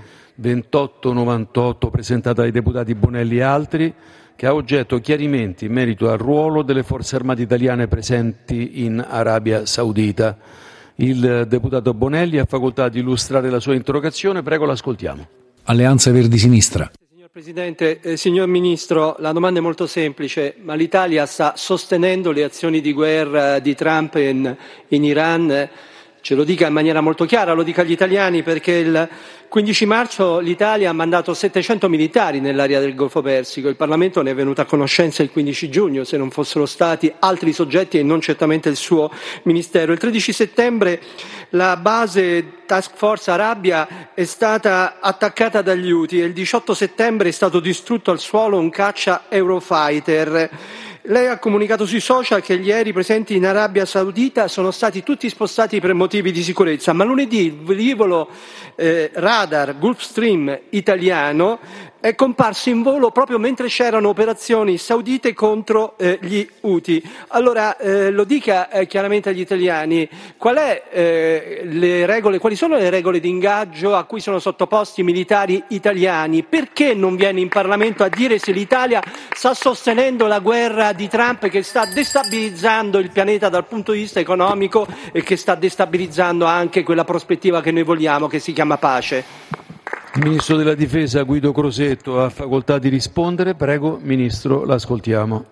3-2898 presentata dai deputati Bonelli e altri, che ha oggetto chiarimenti in merito al ruolo delle forze armate italiane presenti in Arabia Saudita. Il deputato Bonelli ha facoltà di illustrare la sua interrogazione. Prego, l'ascoltiamo. Alleanza Verdi Sinistra. Presidente, signor Ministro, la domanda è molto semplice, ma l'Italia sta sostenendo le azioni di guerra di Trump in Iran? Ce lo dica in maniera molto chiara, lo dica agli italiani, perché il 15 marzo l'Italia ha mandato 700 militari nell'area del Golfo Persico. Il Parlamento ne è venuto a conoscenza il 15 giugno, se non fossero stati altri soggetti e non certamente il suo Ministero. Il 13 settembre la base Task Force Arabia è stata attaccata dagli Houthi e il 18 settembre è stato distrutto al suolo un caccia Eurofighter. Lei ha comunicato sui social che gli aerei presenti in Arabia Saudita sono stati tutti spostati per motivi di sicurezza, ma lunedì il velivolo radar Gulfstream italiano è comparso in volo proprio mentre c'erano operazioni saudite contro gli Houthi. Allora lo dica chiaramente agli italiani, quali sono le regole di ingaggio a cui sono sottoposti i militari italiani? Perché non viene in Parlamento a dire se l'Italia sta sostenendo la guerra di Trump, che sta destabilizzando il pianeta dal punto di vista economico e che sta destabilizzando anche quella prospettiva che noi vogliamo, che si chiama pace? Il Ministro della Difesa Guido Crosetto ha facoltà di rispondere. Prego, Ministro, l'ascoltiamo.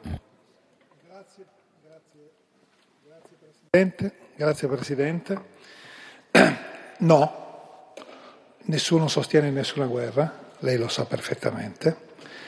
Grazie Presidente. No, nessuno sostiene nessuna guerra, lei lo sa perfettamente.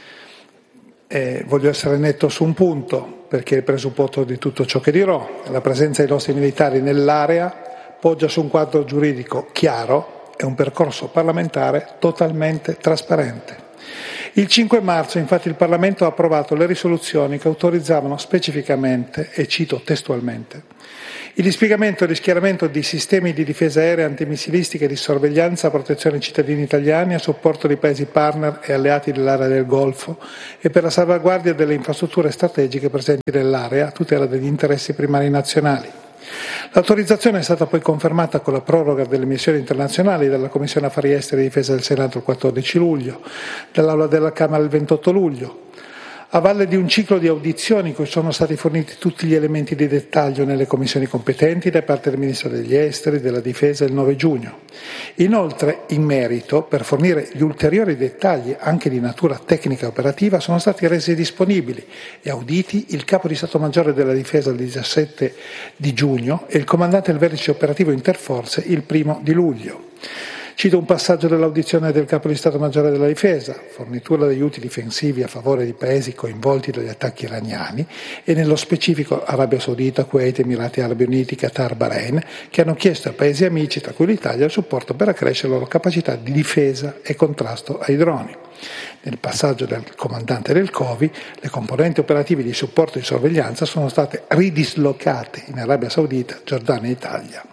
Voglio essere netto su un punto, perché il presupposto di tutto ciò che dirò, la presenza dei nostri militari nell'area poggia su un quadro giuridico chiaro e un percorso parlamentare totalmente trasparente. Il 5 marzo, infatti, il Parlamento ha approvato le risoluzioni che autorizzavano specificamente, e cito testualmente, il dispiegamento e rischieramento di sistemi di difesa aerea antimissilistica e di sorveglianza a protezione dei cittadini italiani a supporto dei paesi partner e alleati dell'area del Golfo e per la salvaguardia delle infrastrutture strategiche presenti nell'area a tutela degli interessi primari nazionali. L'autorizzazione è stata poi confermata con la proroga delle missioni internazionali dalla Commissione Affari Esteri e Difesa del Senato il 14 luglio, dall'Aula della Camera il 28 luglio, a valle di un ciclo di audizioni in cui sono stati forniti tutti gli elementi di dettaglio nelle commissioni competenti da parte del Ministro degli Esteri, della Difesa il 9 giugno. Inoltre, in merito, per fornire gli ulteriori dettagli anche di natura tecnica e operativa, sono stati resi disponibili e auditi il Capo di Stato Maggiore della Difesa il 17 di giugno e il Comandante del Vertice Operativo Interforze il 1 di luglio. Cito un passaggio dell'audizione del Capo di Stato Maggiore della Difesa, fornitura degli utili difensivi a favore di paesi coinvolti dagli attacchi iraniani e nello specifico Arabia Saudita, Kuwait, Emirati Arabi Uniti, Qatar, Bahrain, che hanno chiesto ai paesi amici, tra cui l'Italia, il supporto per accrescere la loro capacità di difesa e contrasto ai droni. Nel passaggio del comandante del COVI, le componenti operative di supporto e di sorveglianza sono state ridislocate in Arabia Saudita, Giordania e Italia.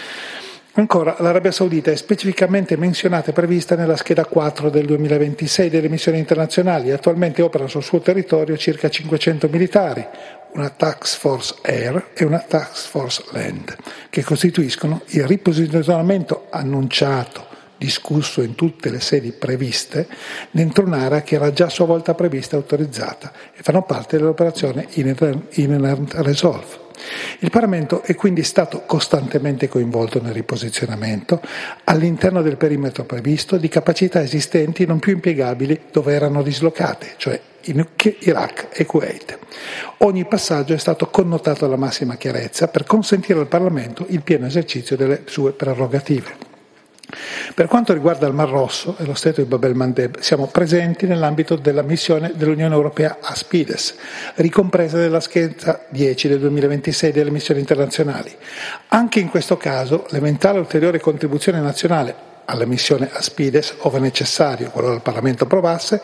Ancora, l'Arabia Saudita è specificamente menzionata e prevista nella scheda 4 del 2026 delle missioni internazionali e attualmente operano sul suo territorio circa 500 militari, una Task Force Air e una Task Force Land, che costituiscono il riposizionamento annunciato, discusso in tutte le sedi previste, dentro un'area che era già a sua volta prevista e autorizzata e fanno parte dell'operazione Inherent Resolve. Il Parlamento è quindi stato costantemente coinvolto nel riposizionamento all'interno del perimetro previsto di capacità esistenti non più impiegabili dove erano dislocate, cioè in Iraq e Kuwait. Ogni passaggio è stato connotato alla massima chiarezza per consentire al Parlamento il pieno esercizio delle sue prerogative. Per quanto riguarda il Mar Rosso e lo Stretto di Bab el-Mandeb, siamo presenti nell'ambito della missione dell'Unione Europea Aspides, ricompresa nella scheda 10 del 2026 delle missioni internazionali. Anche in questo caso, l'eventuale ulteriore contribuzione nazionale alla missione Aspides, ove necessario, qualora il Parlamento approvasse,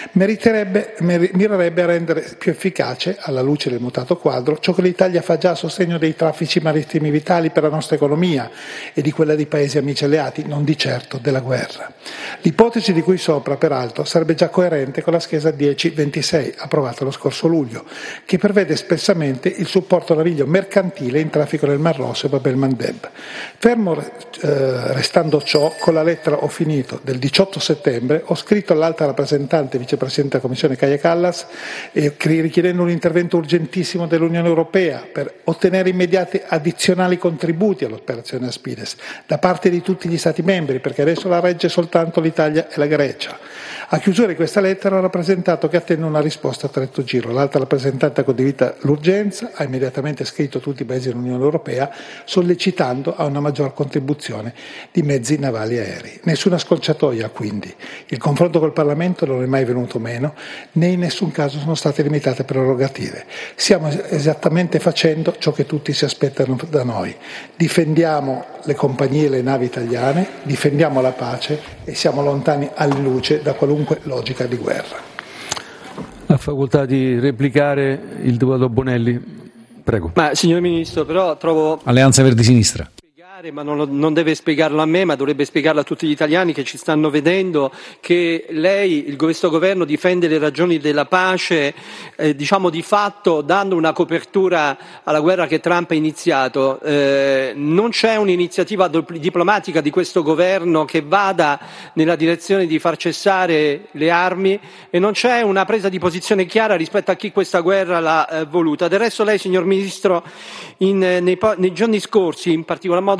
mirerebbe a rendere più efficace, alla luce del mutato quadro, ciò che l'Italia fa già a sostegno dei traffici marittimi vitali per la nostra economia e di quella dei paesi amici alleati, non di certo della guerra. L'ipotesi di cui sopra, peraltro, sarebbe già coerente con la scheda 1026, approvata lo scorso luglio, che prevede espressamente il supporto naviglio mercantile in traffico nel Mar Rosso e Bab el-Mandeb. Fermo restando ciò, con la lettera ho finito del 18 settembre ho scritto all'alta rappresentante vicepresidente della Commissione Kaja Kallas richiedendo un intervento urgentissimo dell'Unione Europea per ottenere immediati addizionali contributi all'operazione Aspides da parte di tutti gli Stati membri, perché adesso la regge soltanto l'Italia e la Grecia. A chiusura di questa lettera ho rappresentato che attendo una risposta a stretto giro. L'alta rappresentante ha condiviso l'urgenza, ha immediatamente scritto a tutti i paesi dell'Unione Europea sollecitando a una maggior contribuzione di mezzi navali aerei. Nessuna scorciatoia quindi. Il confronto col Parlamento non è mai venuto meno, né in nessun caso sono state limitate prerogative. Stiamo esattamente facendo ciò che tutti si aspettano da noi. Difendiamo le compagnie e le navi italiane, difendiamo la pace e siamo lontani alla luce da qualunque logica di guerra. Ha facoltà di replicare il deputato Bonelli. Prego. Ma signor Ministro, però trovo... Alleanza Verdi Sinistra. Ma non deve spiegarlo a me, ma dovrebbe spiegarlo a tutti gli italiani che ci stanno vedendo, che lei, questo governo, difende le ragioni della pace, diciamo di fatto dando una copertura alla guerra che Trump ha iniziato. Non c'è un'iniziativa diplomatica di questo governo che vada nella direzione di far cessare le armi e non c'è una presa di posizione chiara rispetto a chi questa guerra l'ha voluta. Del resto lei, signor Ministro, nei giorni scorsi, in particolar modo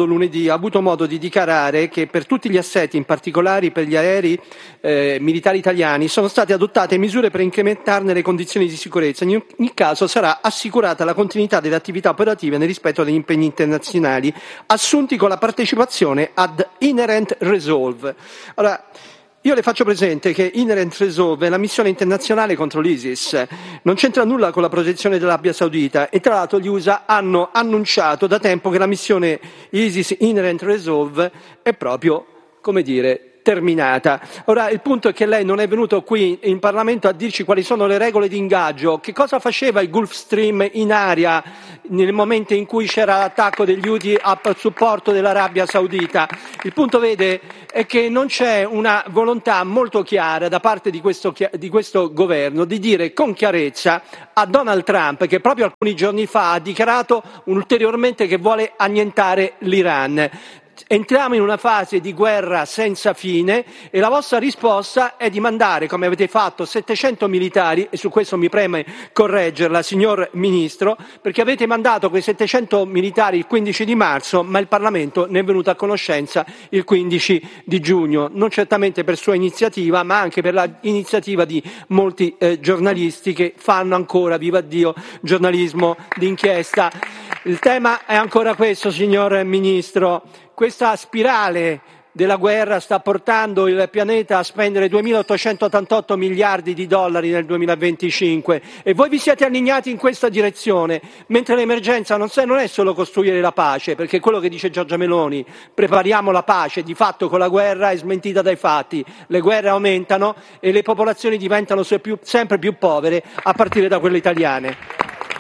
lunedì, ha avuto modo di dichiarare che per tutti gli assetti, in particolare per gli aerei militari italiani, sono state adottate misure per incrementarne le condizioni di sicurezza. In ogni caso sarà assicurata la continuità delle attività operative nel rispetto degli impegni internazionali assunti con la partecipazione ad Inherent Resolve. Ora, io le faccio presente che Inherent Resolve è la missione internazionale contro l'ISIS, non c'entra nulla con la protezione dell'Arabia Saudita e tra l'altro gli USA hanno annunciato da tempo che la missione ISIS Inherent Resolve è proprio, come dire, terminata. Ora, il punto è che lei non è venuto qui in Parlamento a dirci quali sono le regole di ingaggio, che cosa faceva il Gulf Stream in aria nel momento in cui c'era l'attacco degli Houthi a supporto dell'Arabia Saudita. Il punto, vede, è che non c'è una volontà molto chiara da parte di questo governo di dire con chiarezza a Donald Trump, che proprio alcuni giorni fa ha dichiarato ulteriormente che vuole annientare l'Iran. Entriamo in una fase di guerra senza fine e la vostra risposta è di mandare, come avete fatto, 700 militari, e su questo mi preme correggerla, signor Ministro, perché avete mandato quei 700 militari il 15 di marzo, ma il Parlamento ne è venuto a conoscenza il 15 di giugno, non certamente per sua iniziativa, ma anche per l'iniziativa di molti giornalisti che fanno ancora, viva Dio, giornalismo d'inchiesta. Il tema è ancora questo, signor Ministro. Questa spirale della guerra sta portando il pianeta a spendere 2.888 miliardi di dollari nel 2025 e voi vi siete allineati in questa direzione, mentre l'emergenza non è solo costruire la pace, perché quello che dice Giorgia Meloni, prepariamo la pace, di fatto con la guerra è smentita dai fatti. Le guerre aumentano e le popolazioni diventano sempre più povere, a partire da quelle italiane.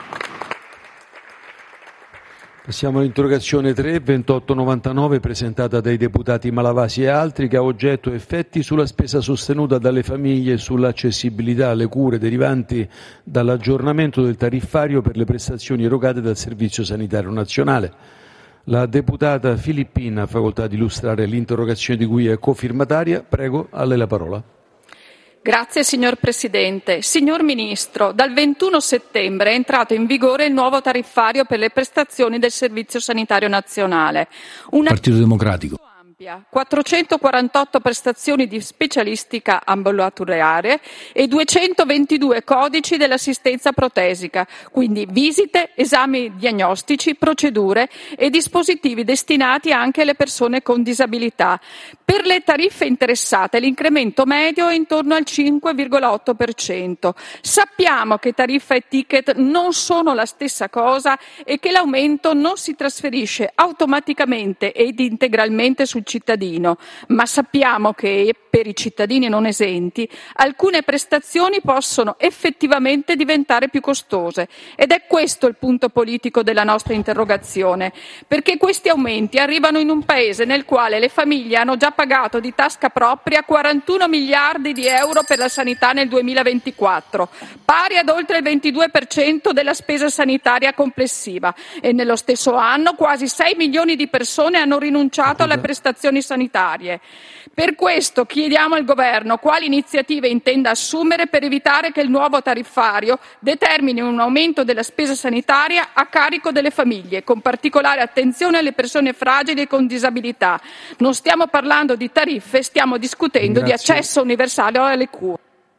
Passiamo all'interrogazione 3-2899 presentata dai deputati Malavasi e altri, che ha oggetto effetti sulla spesa sostenuta dalle famiglie e sull'accessibilità alle cure derivanti dall'aggiornamento del tariffario per le prestazioni erogate dal Servizio Sanitario Nazionale. La deputata Filippina ha facoltà di illustrare l'interrogazione di cui è cofirmataria. Prego, a lei la parola. Grazie signor Presidente. Signor Ministro, dal 21 settembre è entrato in vigore il nuovo tariffario per le prestazioni del Servizio Sanitario Nazionale. Partito Democratico. 448 prestazioni di specialistica ambulatoriale e 222 codici dell'assistenza protesica, quindi visite, esami diagnostici, procedure e dispositivi destinati anche alle persone con disabilità. Per le tariffe interessate l'incremento medio è intorno al 5,8%. Sappiamo che tariffa e ticket non sono la stessa cosa e che l'aumento non si trasferisce automaticamente ed integralmente sul cittadino, ma sappiamo che per i cittadini non esenti alcune prestazioni possono effettivamente diventare più costose ed è questo il punto politico della nostra interrogazione, perché questi aumenti arrivano in un paese nel quale le famiglie hanno già pagato di tasca propria 41 miliardi di euro per la sanità nel 2024, pari ad oltre il 22% della spesa sanitaria complessiva, e nello stesso anno quasi 6 milioni di persone hanno rinunciato alle prestazioni sanitarie. Per questo chiediamo al Governo quali iniziative intenda assumere per evitare che il nuovo tariffario determini un aumento della spesa sanitaria a carico delle famiglie, con particolare attenzione alle persone fragili e con disabilità. Non stiamo parlando di tariffe, stiamo discutendo di accesso universale alle cure.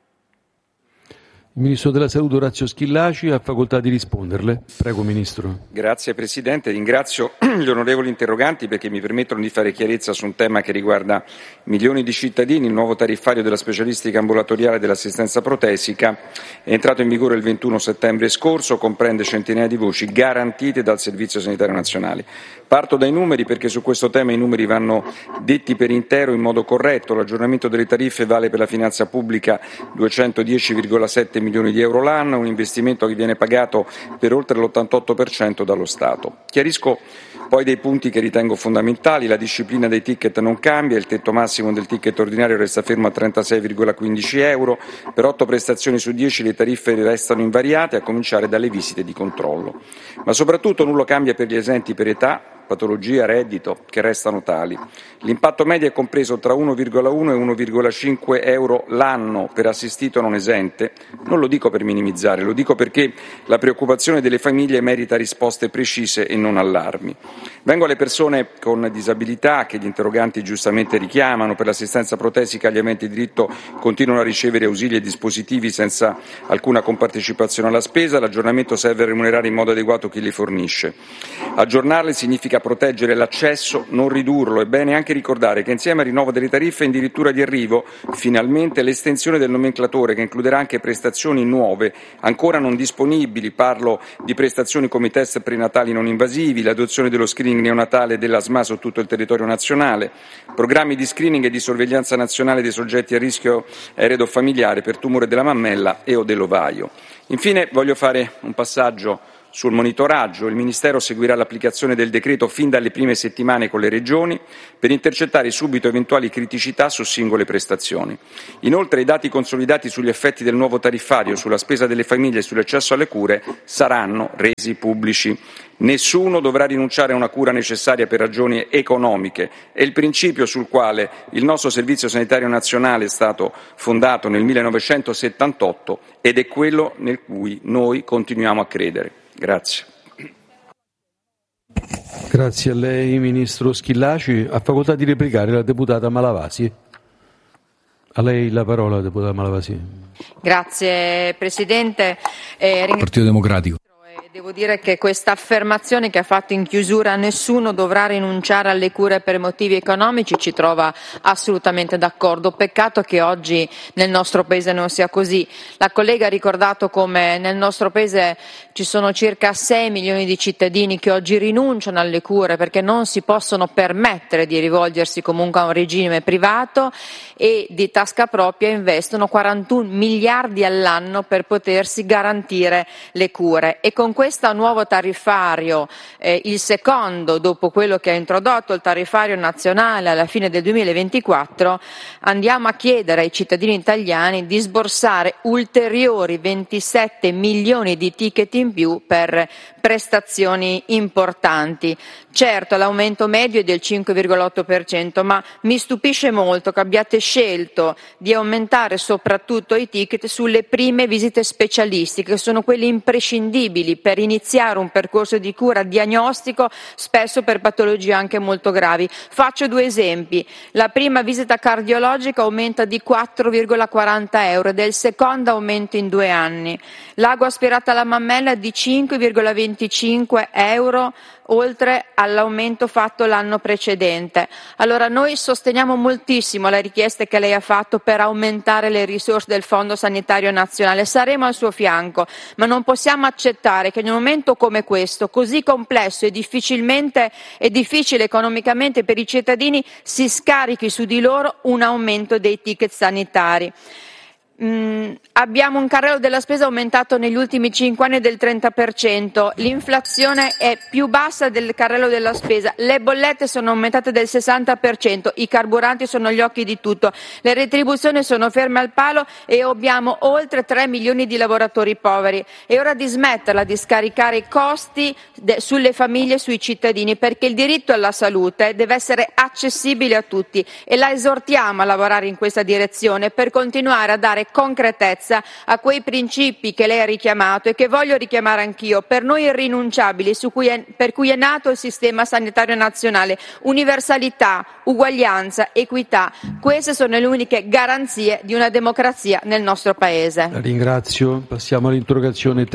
Il Ministro della Salute Orazio Schillaci ha facoltà di risponderle. Prego, Ministro. Grazie Presidente, ringrazio gli onorevoli interroganti perché mi permettono di fare chiarezza su un tema che riguarda milioni di cittadini. Il nuovo tariffario della specialistica ambulatoriale dell'assistenza protesica è entrato in vigore il 21 settembre scorso, comprende centinaia di voci garantite dal Servizio Sanitario Nazionale. Parto dai numeri perché su questo tema i numeri vanno detti per intero in modo corretto. L'aggiornamento delle tariffe vale per la finanza pubblica 210,7 milioni di euro l'anno, un investimento che viene pagato per oltre l'88% dallo Stato. Chiarisco poi dei punti che ritengo fondamentali. La disciplina dei ticket non cambia, il tetto massimo del ticket ordinario resta fermo a 36,15 euro, per 8 prestazioni su 10 le tariffe restano invariate, a cominciare dalle visite di controllo. Ma soprattutto nulla cambia per gli esenti per età, patologia, reddito, che restano tali. L'impatto medio è compreso tra 1,1 e 1,5 euro l'anno per assistito non esente. Non lo dico per minimizzare, lo dico perché la preoccupazione delle famiglie merita risposte precise e non allarmi. Vengo alle persone con disabilità che gli interroganti giustamente richiamano. Per l'assistenza protesica gli aventi diritto continuano a ricevere ausili e dispositivi senza alcuna compartecipazione alla spesa. L'aggiornamento serve a remunerare in modo adeguato chi li fornisce. Aggiornarli significa proteggere l'accesso, non ridurlo. È bene anche ricordare che insieme al rinnovo delle tariffe è addirittura di arrivo finalmente l'estensione del nomenclatore, che includerà anche prestazioni nuove ancora non disponibili. Parlo di prestazioni come i test prenatali non invasivi, l'adozione dello screening neonatale e della SMA su tutto il territorio nazionale, programmi di screening e di sorveglianza nazionale dei soggetti a rischio eredofamiliare per tumore della mammella e o dell'ovaio. Infine voglio fare un passaggio sul monitoraggio. Il Ministero seguirà l'applicazione del decreto fin dalle prime settimane con le Regioni per intercettare subito eventuali criticità su singole prestazioni. Inoltre i dati consolidati sugli effetti del nuovo tariffario, sulla spesa delle famiglie e sull'accesso alle cure saranno resi pubblici. Nessuno dovrà rinunciare a una cura necessaria per ragioni economiche. È il principio sul quale il nostro Servizio Sanitario Nazionale è stato fondato nel 1978 ed è quello nel cui noi continuiamo a credere. Grazie. Grazie a lei, Ministro Schillaci. Ha facoltà di replicare la deputata Malavasi. A lei la parola, deputata Malavasi. Grazie Presidente. Partito Democratico. Devo dire che questa affermazione che ha fatto in chiusura, nessuno dovrà rinunciare alle cure per motivi economici, ci trova assolutamente d'accordo. Peccato che oggi nel nostro Paese non sia così. La collega ha ricordato come nel nostro Paese ci sono circa 6 milioni di cittadini che oggi rinunciano alle cure perché non si possono permettere di rivolgersi comunque a un regime privato e di tasca propria investono 41 miliardi all'anno per potersi garantire le cure. E con questo nuovo tariffario, il secondo dopo quello che ha introdotto il tariffario nazionale alla fine del 2024, andiamo a chiedere ai cittadini italiani di sborsare ulteriori 27 milioni di ticket in più per prestazioni importanti. Certo, l'aumento medio è del 5,8%, ma mi stupisce molto che abbiate scelto di aumentare soprattutto i ticket sulle prime visite specialistiche, che sono quelle imprescindibili per iniziare un percorso di cura diagnostico, spesso per patologie anche molto gravi. Faccio 2 esempi. La prima visita cardiologica aumenta di 4,40 euro ed è il secondo aumento in 2 anni. L'ago aspirata alla mammella di 5,25 euro, oltre all'aumento fatto l'anno precedente. Allora noi sosteniamo moltissimo le richieste che lei ha fatto per aumentare le risorse del Fondo Sanitario Nazionale, saremo al suo fianco, ma non possiamo accettare che in un momento come questo, così complesso e difficile economicamente per i cittadini, si scarichi su di loro un aumento dei ticket sanitari. Abbiamo un carrello della spesa aumentato negli ultimi 5 anni del 30%, l'inflazione è più bassa del carrello della spesa, le bollette sono aumentate del 60%, i carburanti sono gli occhi di tutto, le retribuzioni sono ferme al palo e abbiamo oltre 3 milioni di lavoratori poveri. È ora di smetterla di scaricare i costi sulle famiglie e sui cittadini, perché il diritto alla salute deve essere accessibile a tutti e la esortiamo a lavorare in questa direzione per continuare a dare concretezza a quei principi che lei ha richiamato e che voglio richiamare anch'io, per noi irrinunciabili, per cui è nato il sistema sanitario nazionale: universalità, uguaglianza, equità. Queste sono le uniche garanzie di una democrazia nel nostro Paese. La ringrazio. Passiamo all'interrogazione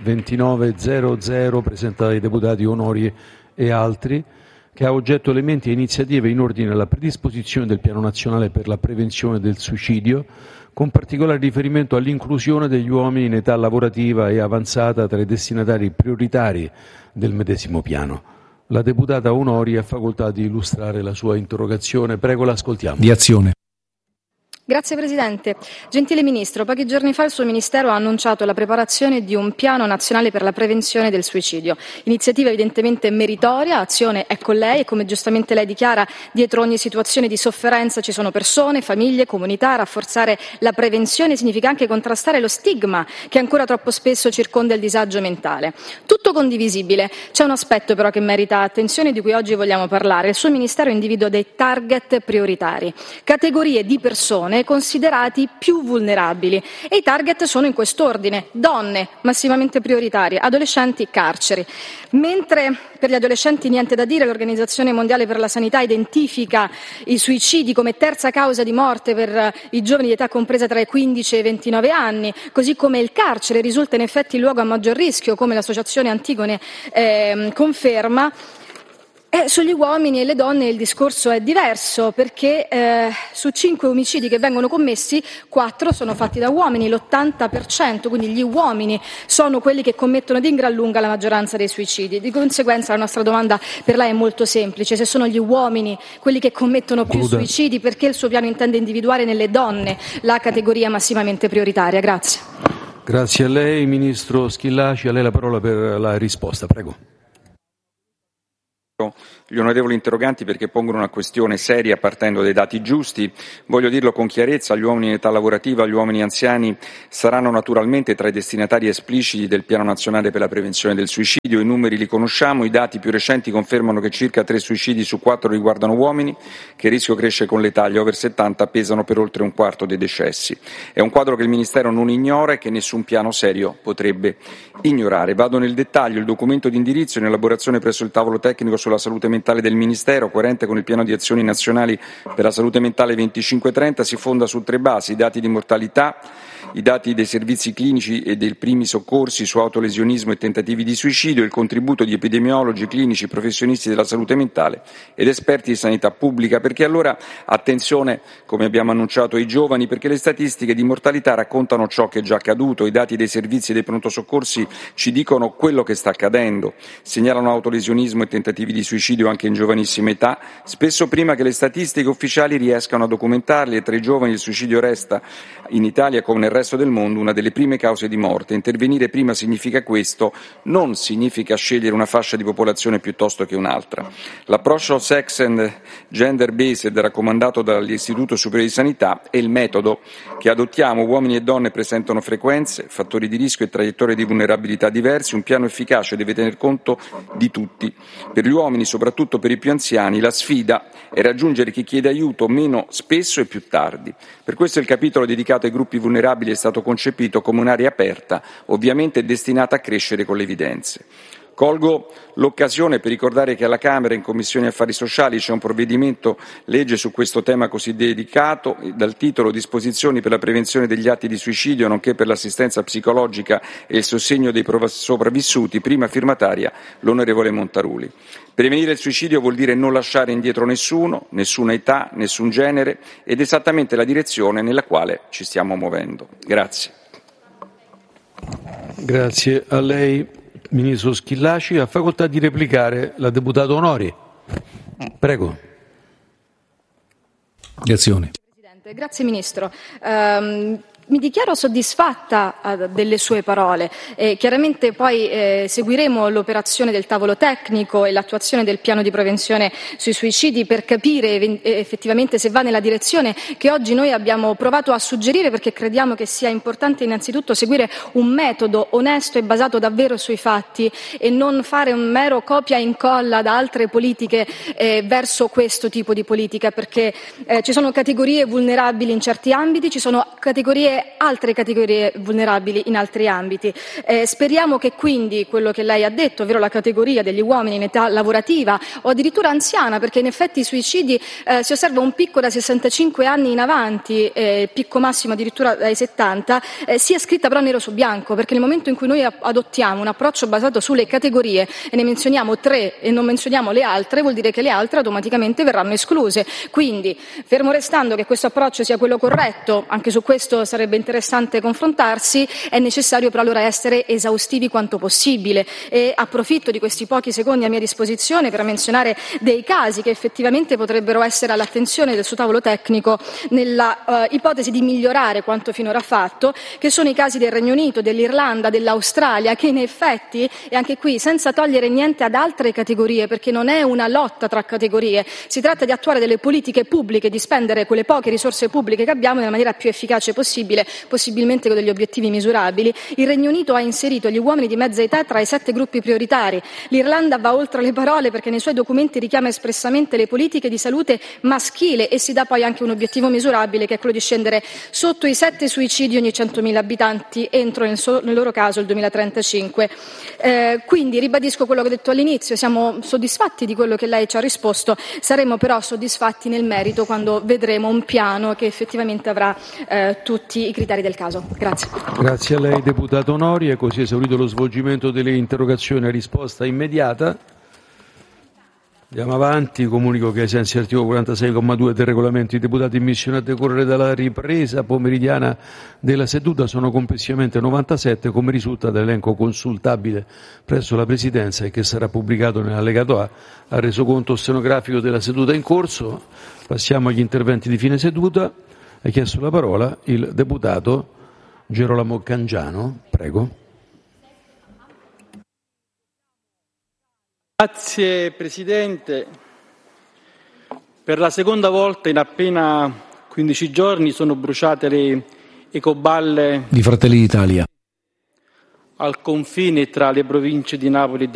3-2900 presentata dai deputati Onori e altri, che ha oggetto elementi e iniziative in ordine alla predisposizione del Piano Nazionale per la prevenzione del suicidio, con particolare riferimento all'inclusione degli uomini in età lavorativa e avanzata tra i destinatari prioritari del medesimo piano. La deputata Onori ha facoltà di illustrare la sua interrogazione. Prego, l'ascoltiamo. Di Azione. Grazie Presidente. Gentile Ministro, pochi giorni fa il suo Ministero ha annunciato la preparazione di un piano nazionale per la prevenzione del suicidio. Iniziativa evidentemente meritoria, azione è con lei e come giustamente lei dichiara, dietro ogni situazione di sofferenza ci sono persone, famiglie, comunità. Rafforzare la prevenzione significa anche contrastare lo stigma che ancora troppo spesso circonda il disagio mentale. Tutto condivisibile. C'è un aspetto però che merita attenzione di cui oggi vogliamo parlare. Il suo Ministero individua dei target prioritari, categorie di persone considerati più vulnerabili e i target sono in quest'ordine: donne massimamente prioritarie, adolescenti, carceri. Mentre per gli adolescenti niente da dire, l'Organizzazione Mondiale per la Sanità identifica i suicidi come terza causa di morte per i giovani di età compresa tra i 15 e i 29 anni, così come il carcere risulta in effetti il luogo a maggior rischio, come l'associazione Antigone conferma. Sugli uomini e le donne il discorso è diverso, perché su 5 omicidi che vengono commessi 4 sono fatti da uomini, l'80%, quindi gli uomini sono quelli che commettono di gran lunga la maggioranza dei suicidi. Di conseguenza la nostra domanda per lei è molto semplice: se sono gli uomini quelli che commettono più suicidi, perché il suo piano intende individuare nelle donne la categoria massimamente prioritaria? Grazie. Grazie a lei, Ministro Schillaci. A lei la parola per la risposta, prego. Gli onorevoli interroganti perché pongono una questione seria partendo dai dati giusti. Voglio dirlo con chiarezza: gli uomini in età lavorativa, gli uomini anziani saranno naturalmente tra i destinatari espliciti del Piano Nazionale per la Prevenzione del Suicidio. I numeri li conosciamo, i dati più recenti confermano che circa 3 suicidi su 4 riguardano uomini, che il rischio cresce con l'età, gli over 70 pesano per oltre un quarto dei decessi. È un quadro che il Ministero non ignora e che nessun piano serio potrebbe ignorare. Vado nel dettaglio: il documento di indirizzo in elaborazione presso il tavolo tecnico sulla salute mentale del Ministero, coerente con il piano di azioni nazionali per la salute mentale 25-30, si fonda su 3 basi: i dati di mortalità, i dati dei servizi clinici e dei primi soccorsi su autolesionismo e tentativi di suicidio, il contributo di epidemiologi, clinici, professionisti della salute mentale ed esperti di sanità pubblica. Perché allora attenzione, come abbiamo annunciato, ai giovani, perché le statistiche di mortalità raccontano ciò che è già accaduto, i dati dei servizi e dei pronto soccorsi ci dicono quello che sta accadendo, segnalano autolesionismo e tentativi di suicidio anche in giovanissima età, spesso prima che le statistiche ufficiali riescano a documentarli, e tra i giovani il suicidio resta in Italia come nel resto del mondo una delle prime cause di morte. Intervenire prima significa questo, non significa scegliere una fascia di popolazione piuttosto che un'altra. L'approccio sex and gender based raccomandato dall'Istituto Superiore di Sanità è il metodo che adottiamo. Uomini e donne presentano frequenze, fattori di rischio e traiettorie di vulnerabilità diversi. Un piano efficace deve tener conto di tutti. Per gli uomini, soprattutto per i più anziani, la sfida è raggiungere chi chiede aiuto meno spesso e più tardi. Per questo il capitolo dedicato ai gruppi vulnerabili è stato concepito come un'area aperta, ovviamente destinata a crescere con le evidenze. Colgo l'occasione per ricordare che alla Camera, in Commissione Affari Sociali, c'è un provvedimento legge su questo tema così delicato, dal titolo Disposizioni per la prevenzione degli atti di suicidio, nonché per l'assistenza psicologica e il sostegno dei sopravvissuti, prima firmataria l'onorevole Montaruli. Prevenire il suicidio vuol dire non lasciare indietro nessuno, nessuna età, nessun genere, ed esattamente la direzione nella quale ci stiamo muovendo. Grazie. Grazie a lei, Ministro Schillaci. Ha facoltà di replicare la deputata Onori. Prego. Presidente, grazie Ministro. Mi dichiaro soddisfatta delle sue parole. Chiaramente poi seguiremo l'operazione del tavolo tecnico e l'attuazione del piano di prevenzione sui suicidi per capire effettivamente se va nella direzione che oggi noi abbiamo provato a suggerire, perché crediamo che sia importante innanzitutto seguire un metodo onesto e basato davvero sui fatti e non fare un mero copia e incolla da altre politiche verso questo tipo di politica, perché ci sono categorie vulnerabili in certi ambiti, ci sono altre categorie vulnerabili in altri ambiti. Speriamo che quindi quello che lei ha detto, ovvero la categoria degli uomini in età lavorativa o addirittura anziana, perché in effetti i suicidi si osserva un picco da 65 anni in avanti, picco massimo addirittura dai 70, sia scritta però nero su bianco, perché nel momento in cui noi adottiamo un approccio basato sulle categorie e ne menzioniamo 3 e non menzioniamo le altre, vuol dire che le altre automaticamente verranno escluse. Quindi, fermo restando che questo approccio sia quello corretto, anche su questo sarebbe sarebbe interessante confrontarsi, è necessario però allora essere esaustivi quanto possibile, e approfitto di questi pochi secondi a mia disposizione per menzionare dei casi che effettivamente potrebbero essere all'attenzione del suo tavolo tecnico nella ipotesi di migliorare quanto finora fatto, che sono i casi del Regno Unito, dell'Irlanda, dell'Australia, che in effetti, e anche qui senza togliere niente ad altre categorie, perché non è una lotta tra categorie, si tratta di attuare delle politiche pubbliche, di spendere quelle poche risorse pubbliche che abbiamo nella maniera più efficace possibile, possibilmente con degli obiettivi misurabili. Il Regno Unito ha inserito gli uomini di mezza età tra i 7 gruppi prioritari. L'Irlanda va oltre le parole perché nei suoi documenti richiama espressamente le politiche di salute maschile e si dà poi anche un obiettivo misurabile, che è quello di scendere sotto i 7 suicidi ogni 100.000 abitanti entro nel loro caso il 2035. Quindi ribadisco quello che ho detto all'inizio, siamo soddisfatti di quello che lei ci ha risposto, saremo però soddisfatti nel merito quando vedremo un piano che effettivamente avrà tutti i criteri del caso. Grazie. Grazie a lei, deputato Nori. È così esaurito lo svolgimento delle interrogazioni a risposta immediata. Andiamo avanti. Comunico che ai sensi dell'articolo 46,2 del regolamento i deputati in missione a decorrere dalla ripresa pomeridiana della seduta sono complessivamente 97, come risulta dall'elenco consultabile presso la Presidenza e che sarà pubblicato nell'allegato A al resoconto stenografico della seduta in corso. Passiamo agli interventi di fine seduta. Ha chiesto la parola il deputato Gerolamo Cangiano. Prego. Grazie Presidente. Per la seconda volta in appena 15 giorni sono bruciate le ecoballe di Fratelli d'Italia al confine tra le province di Napoli e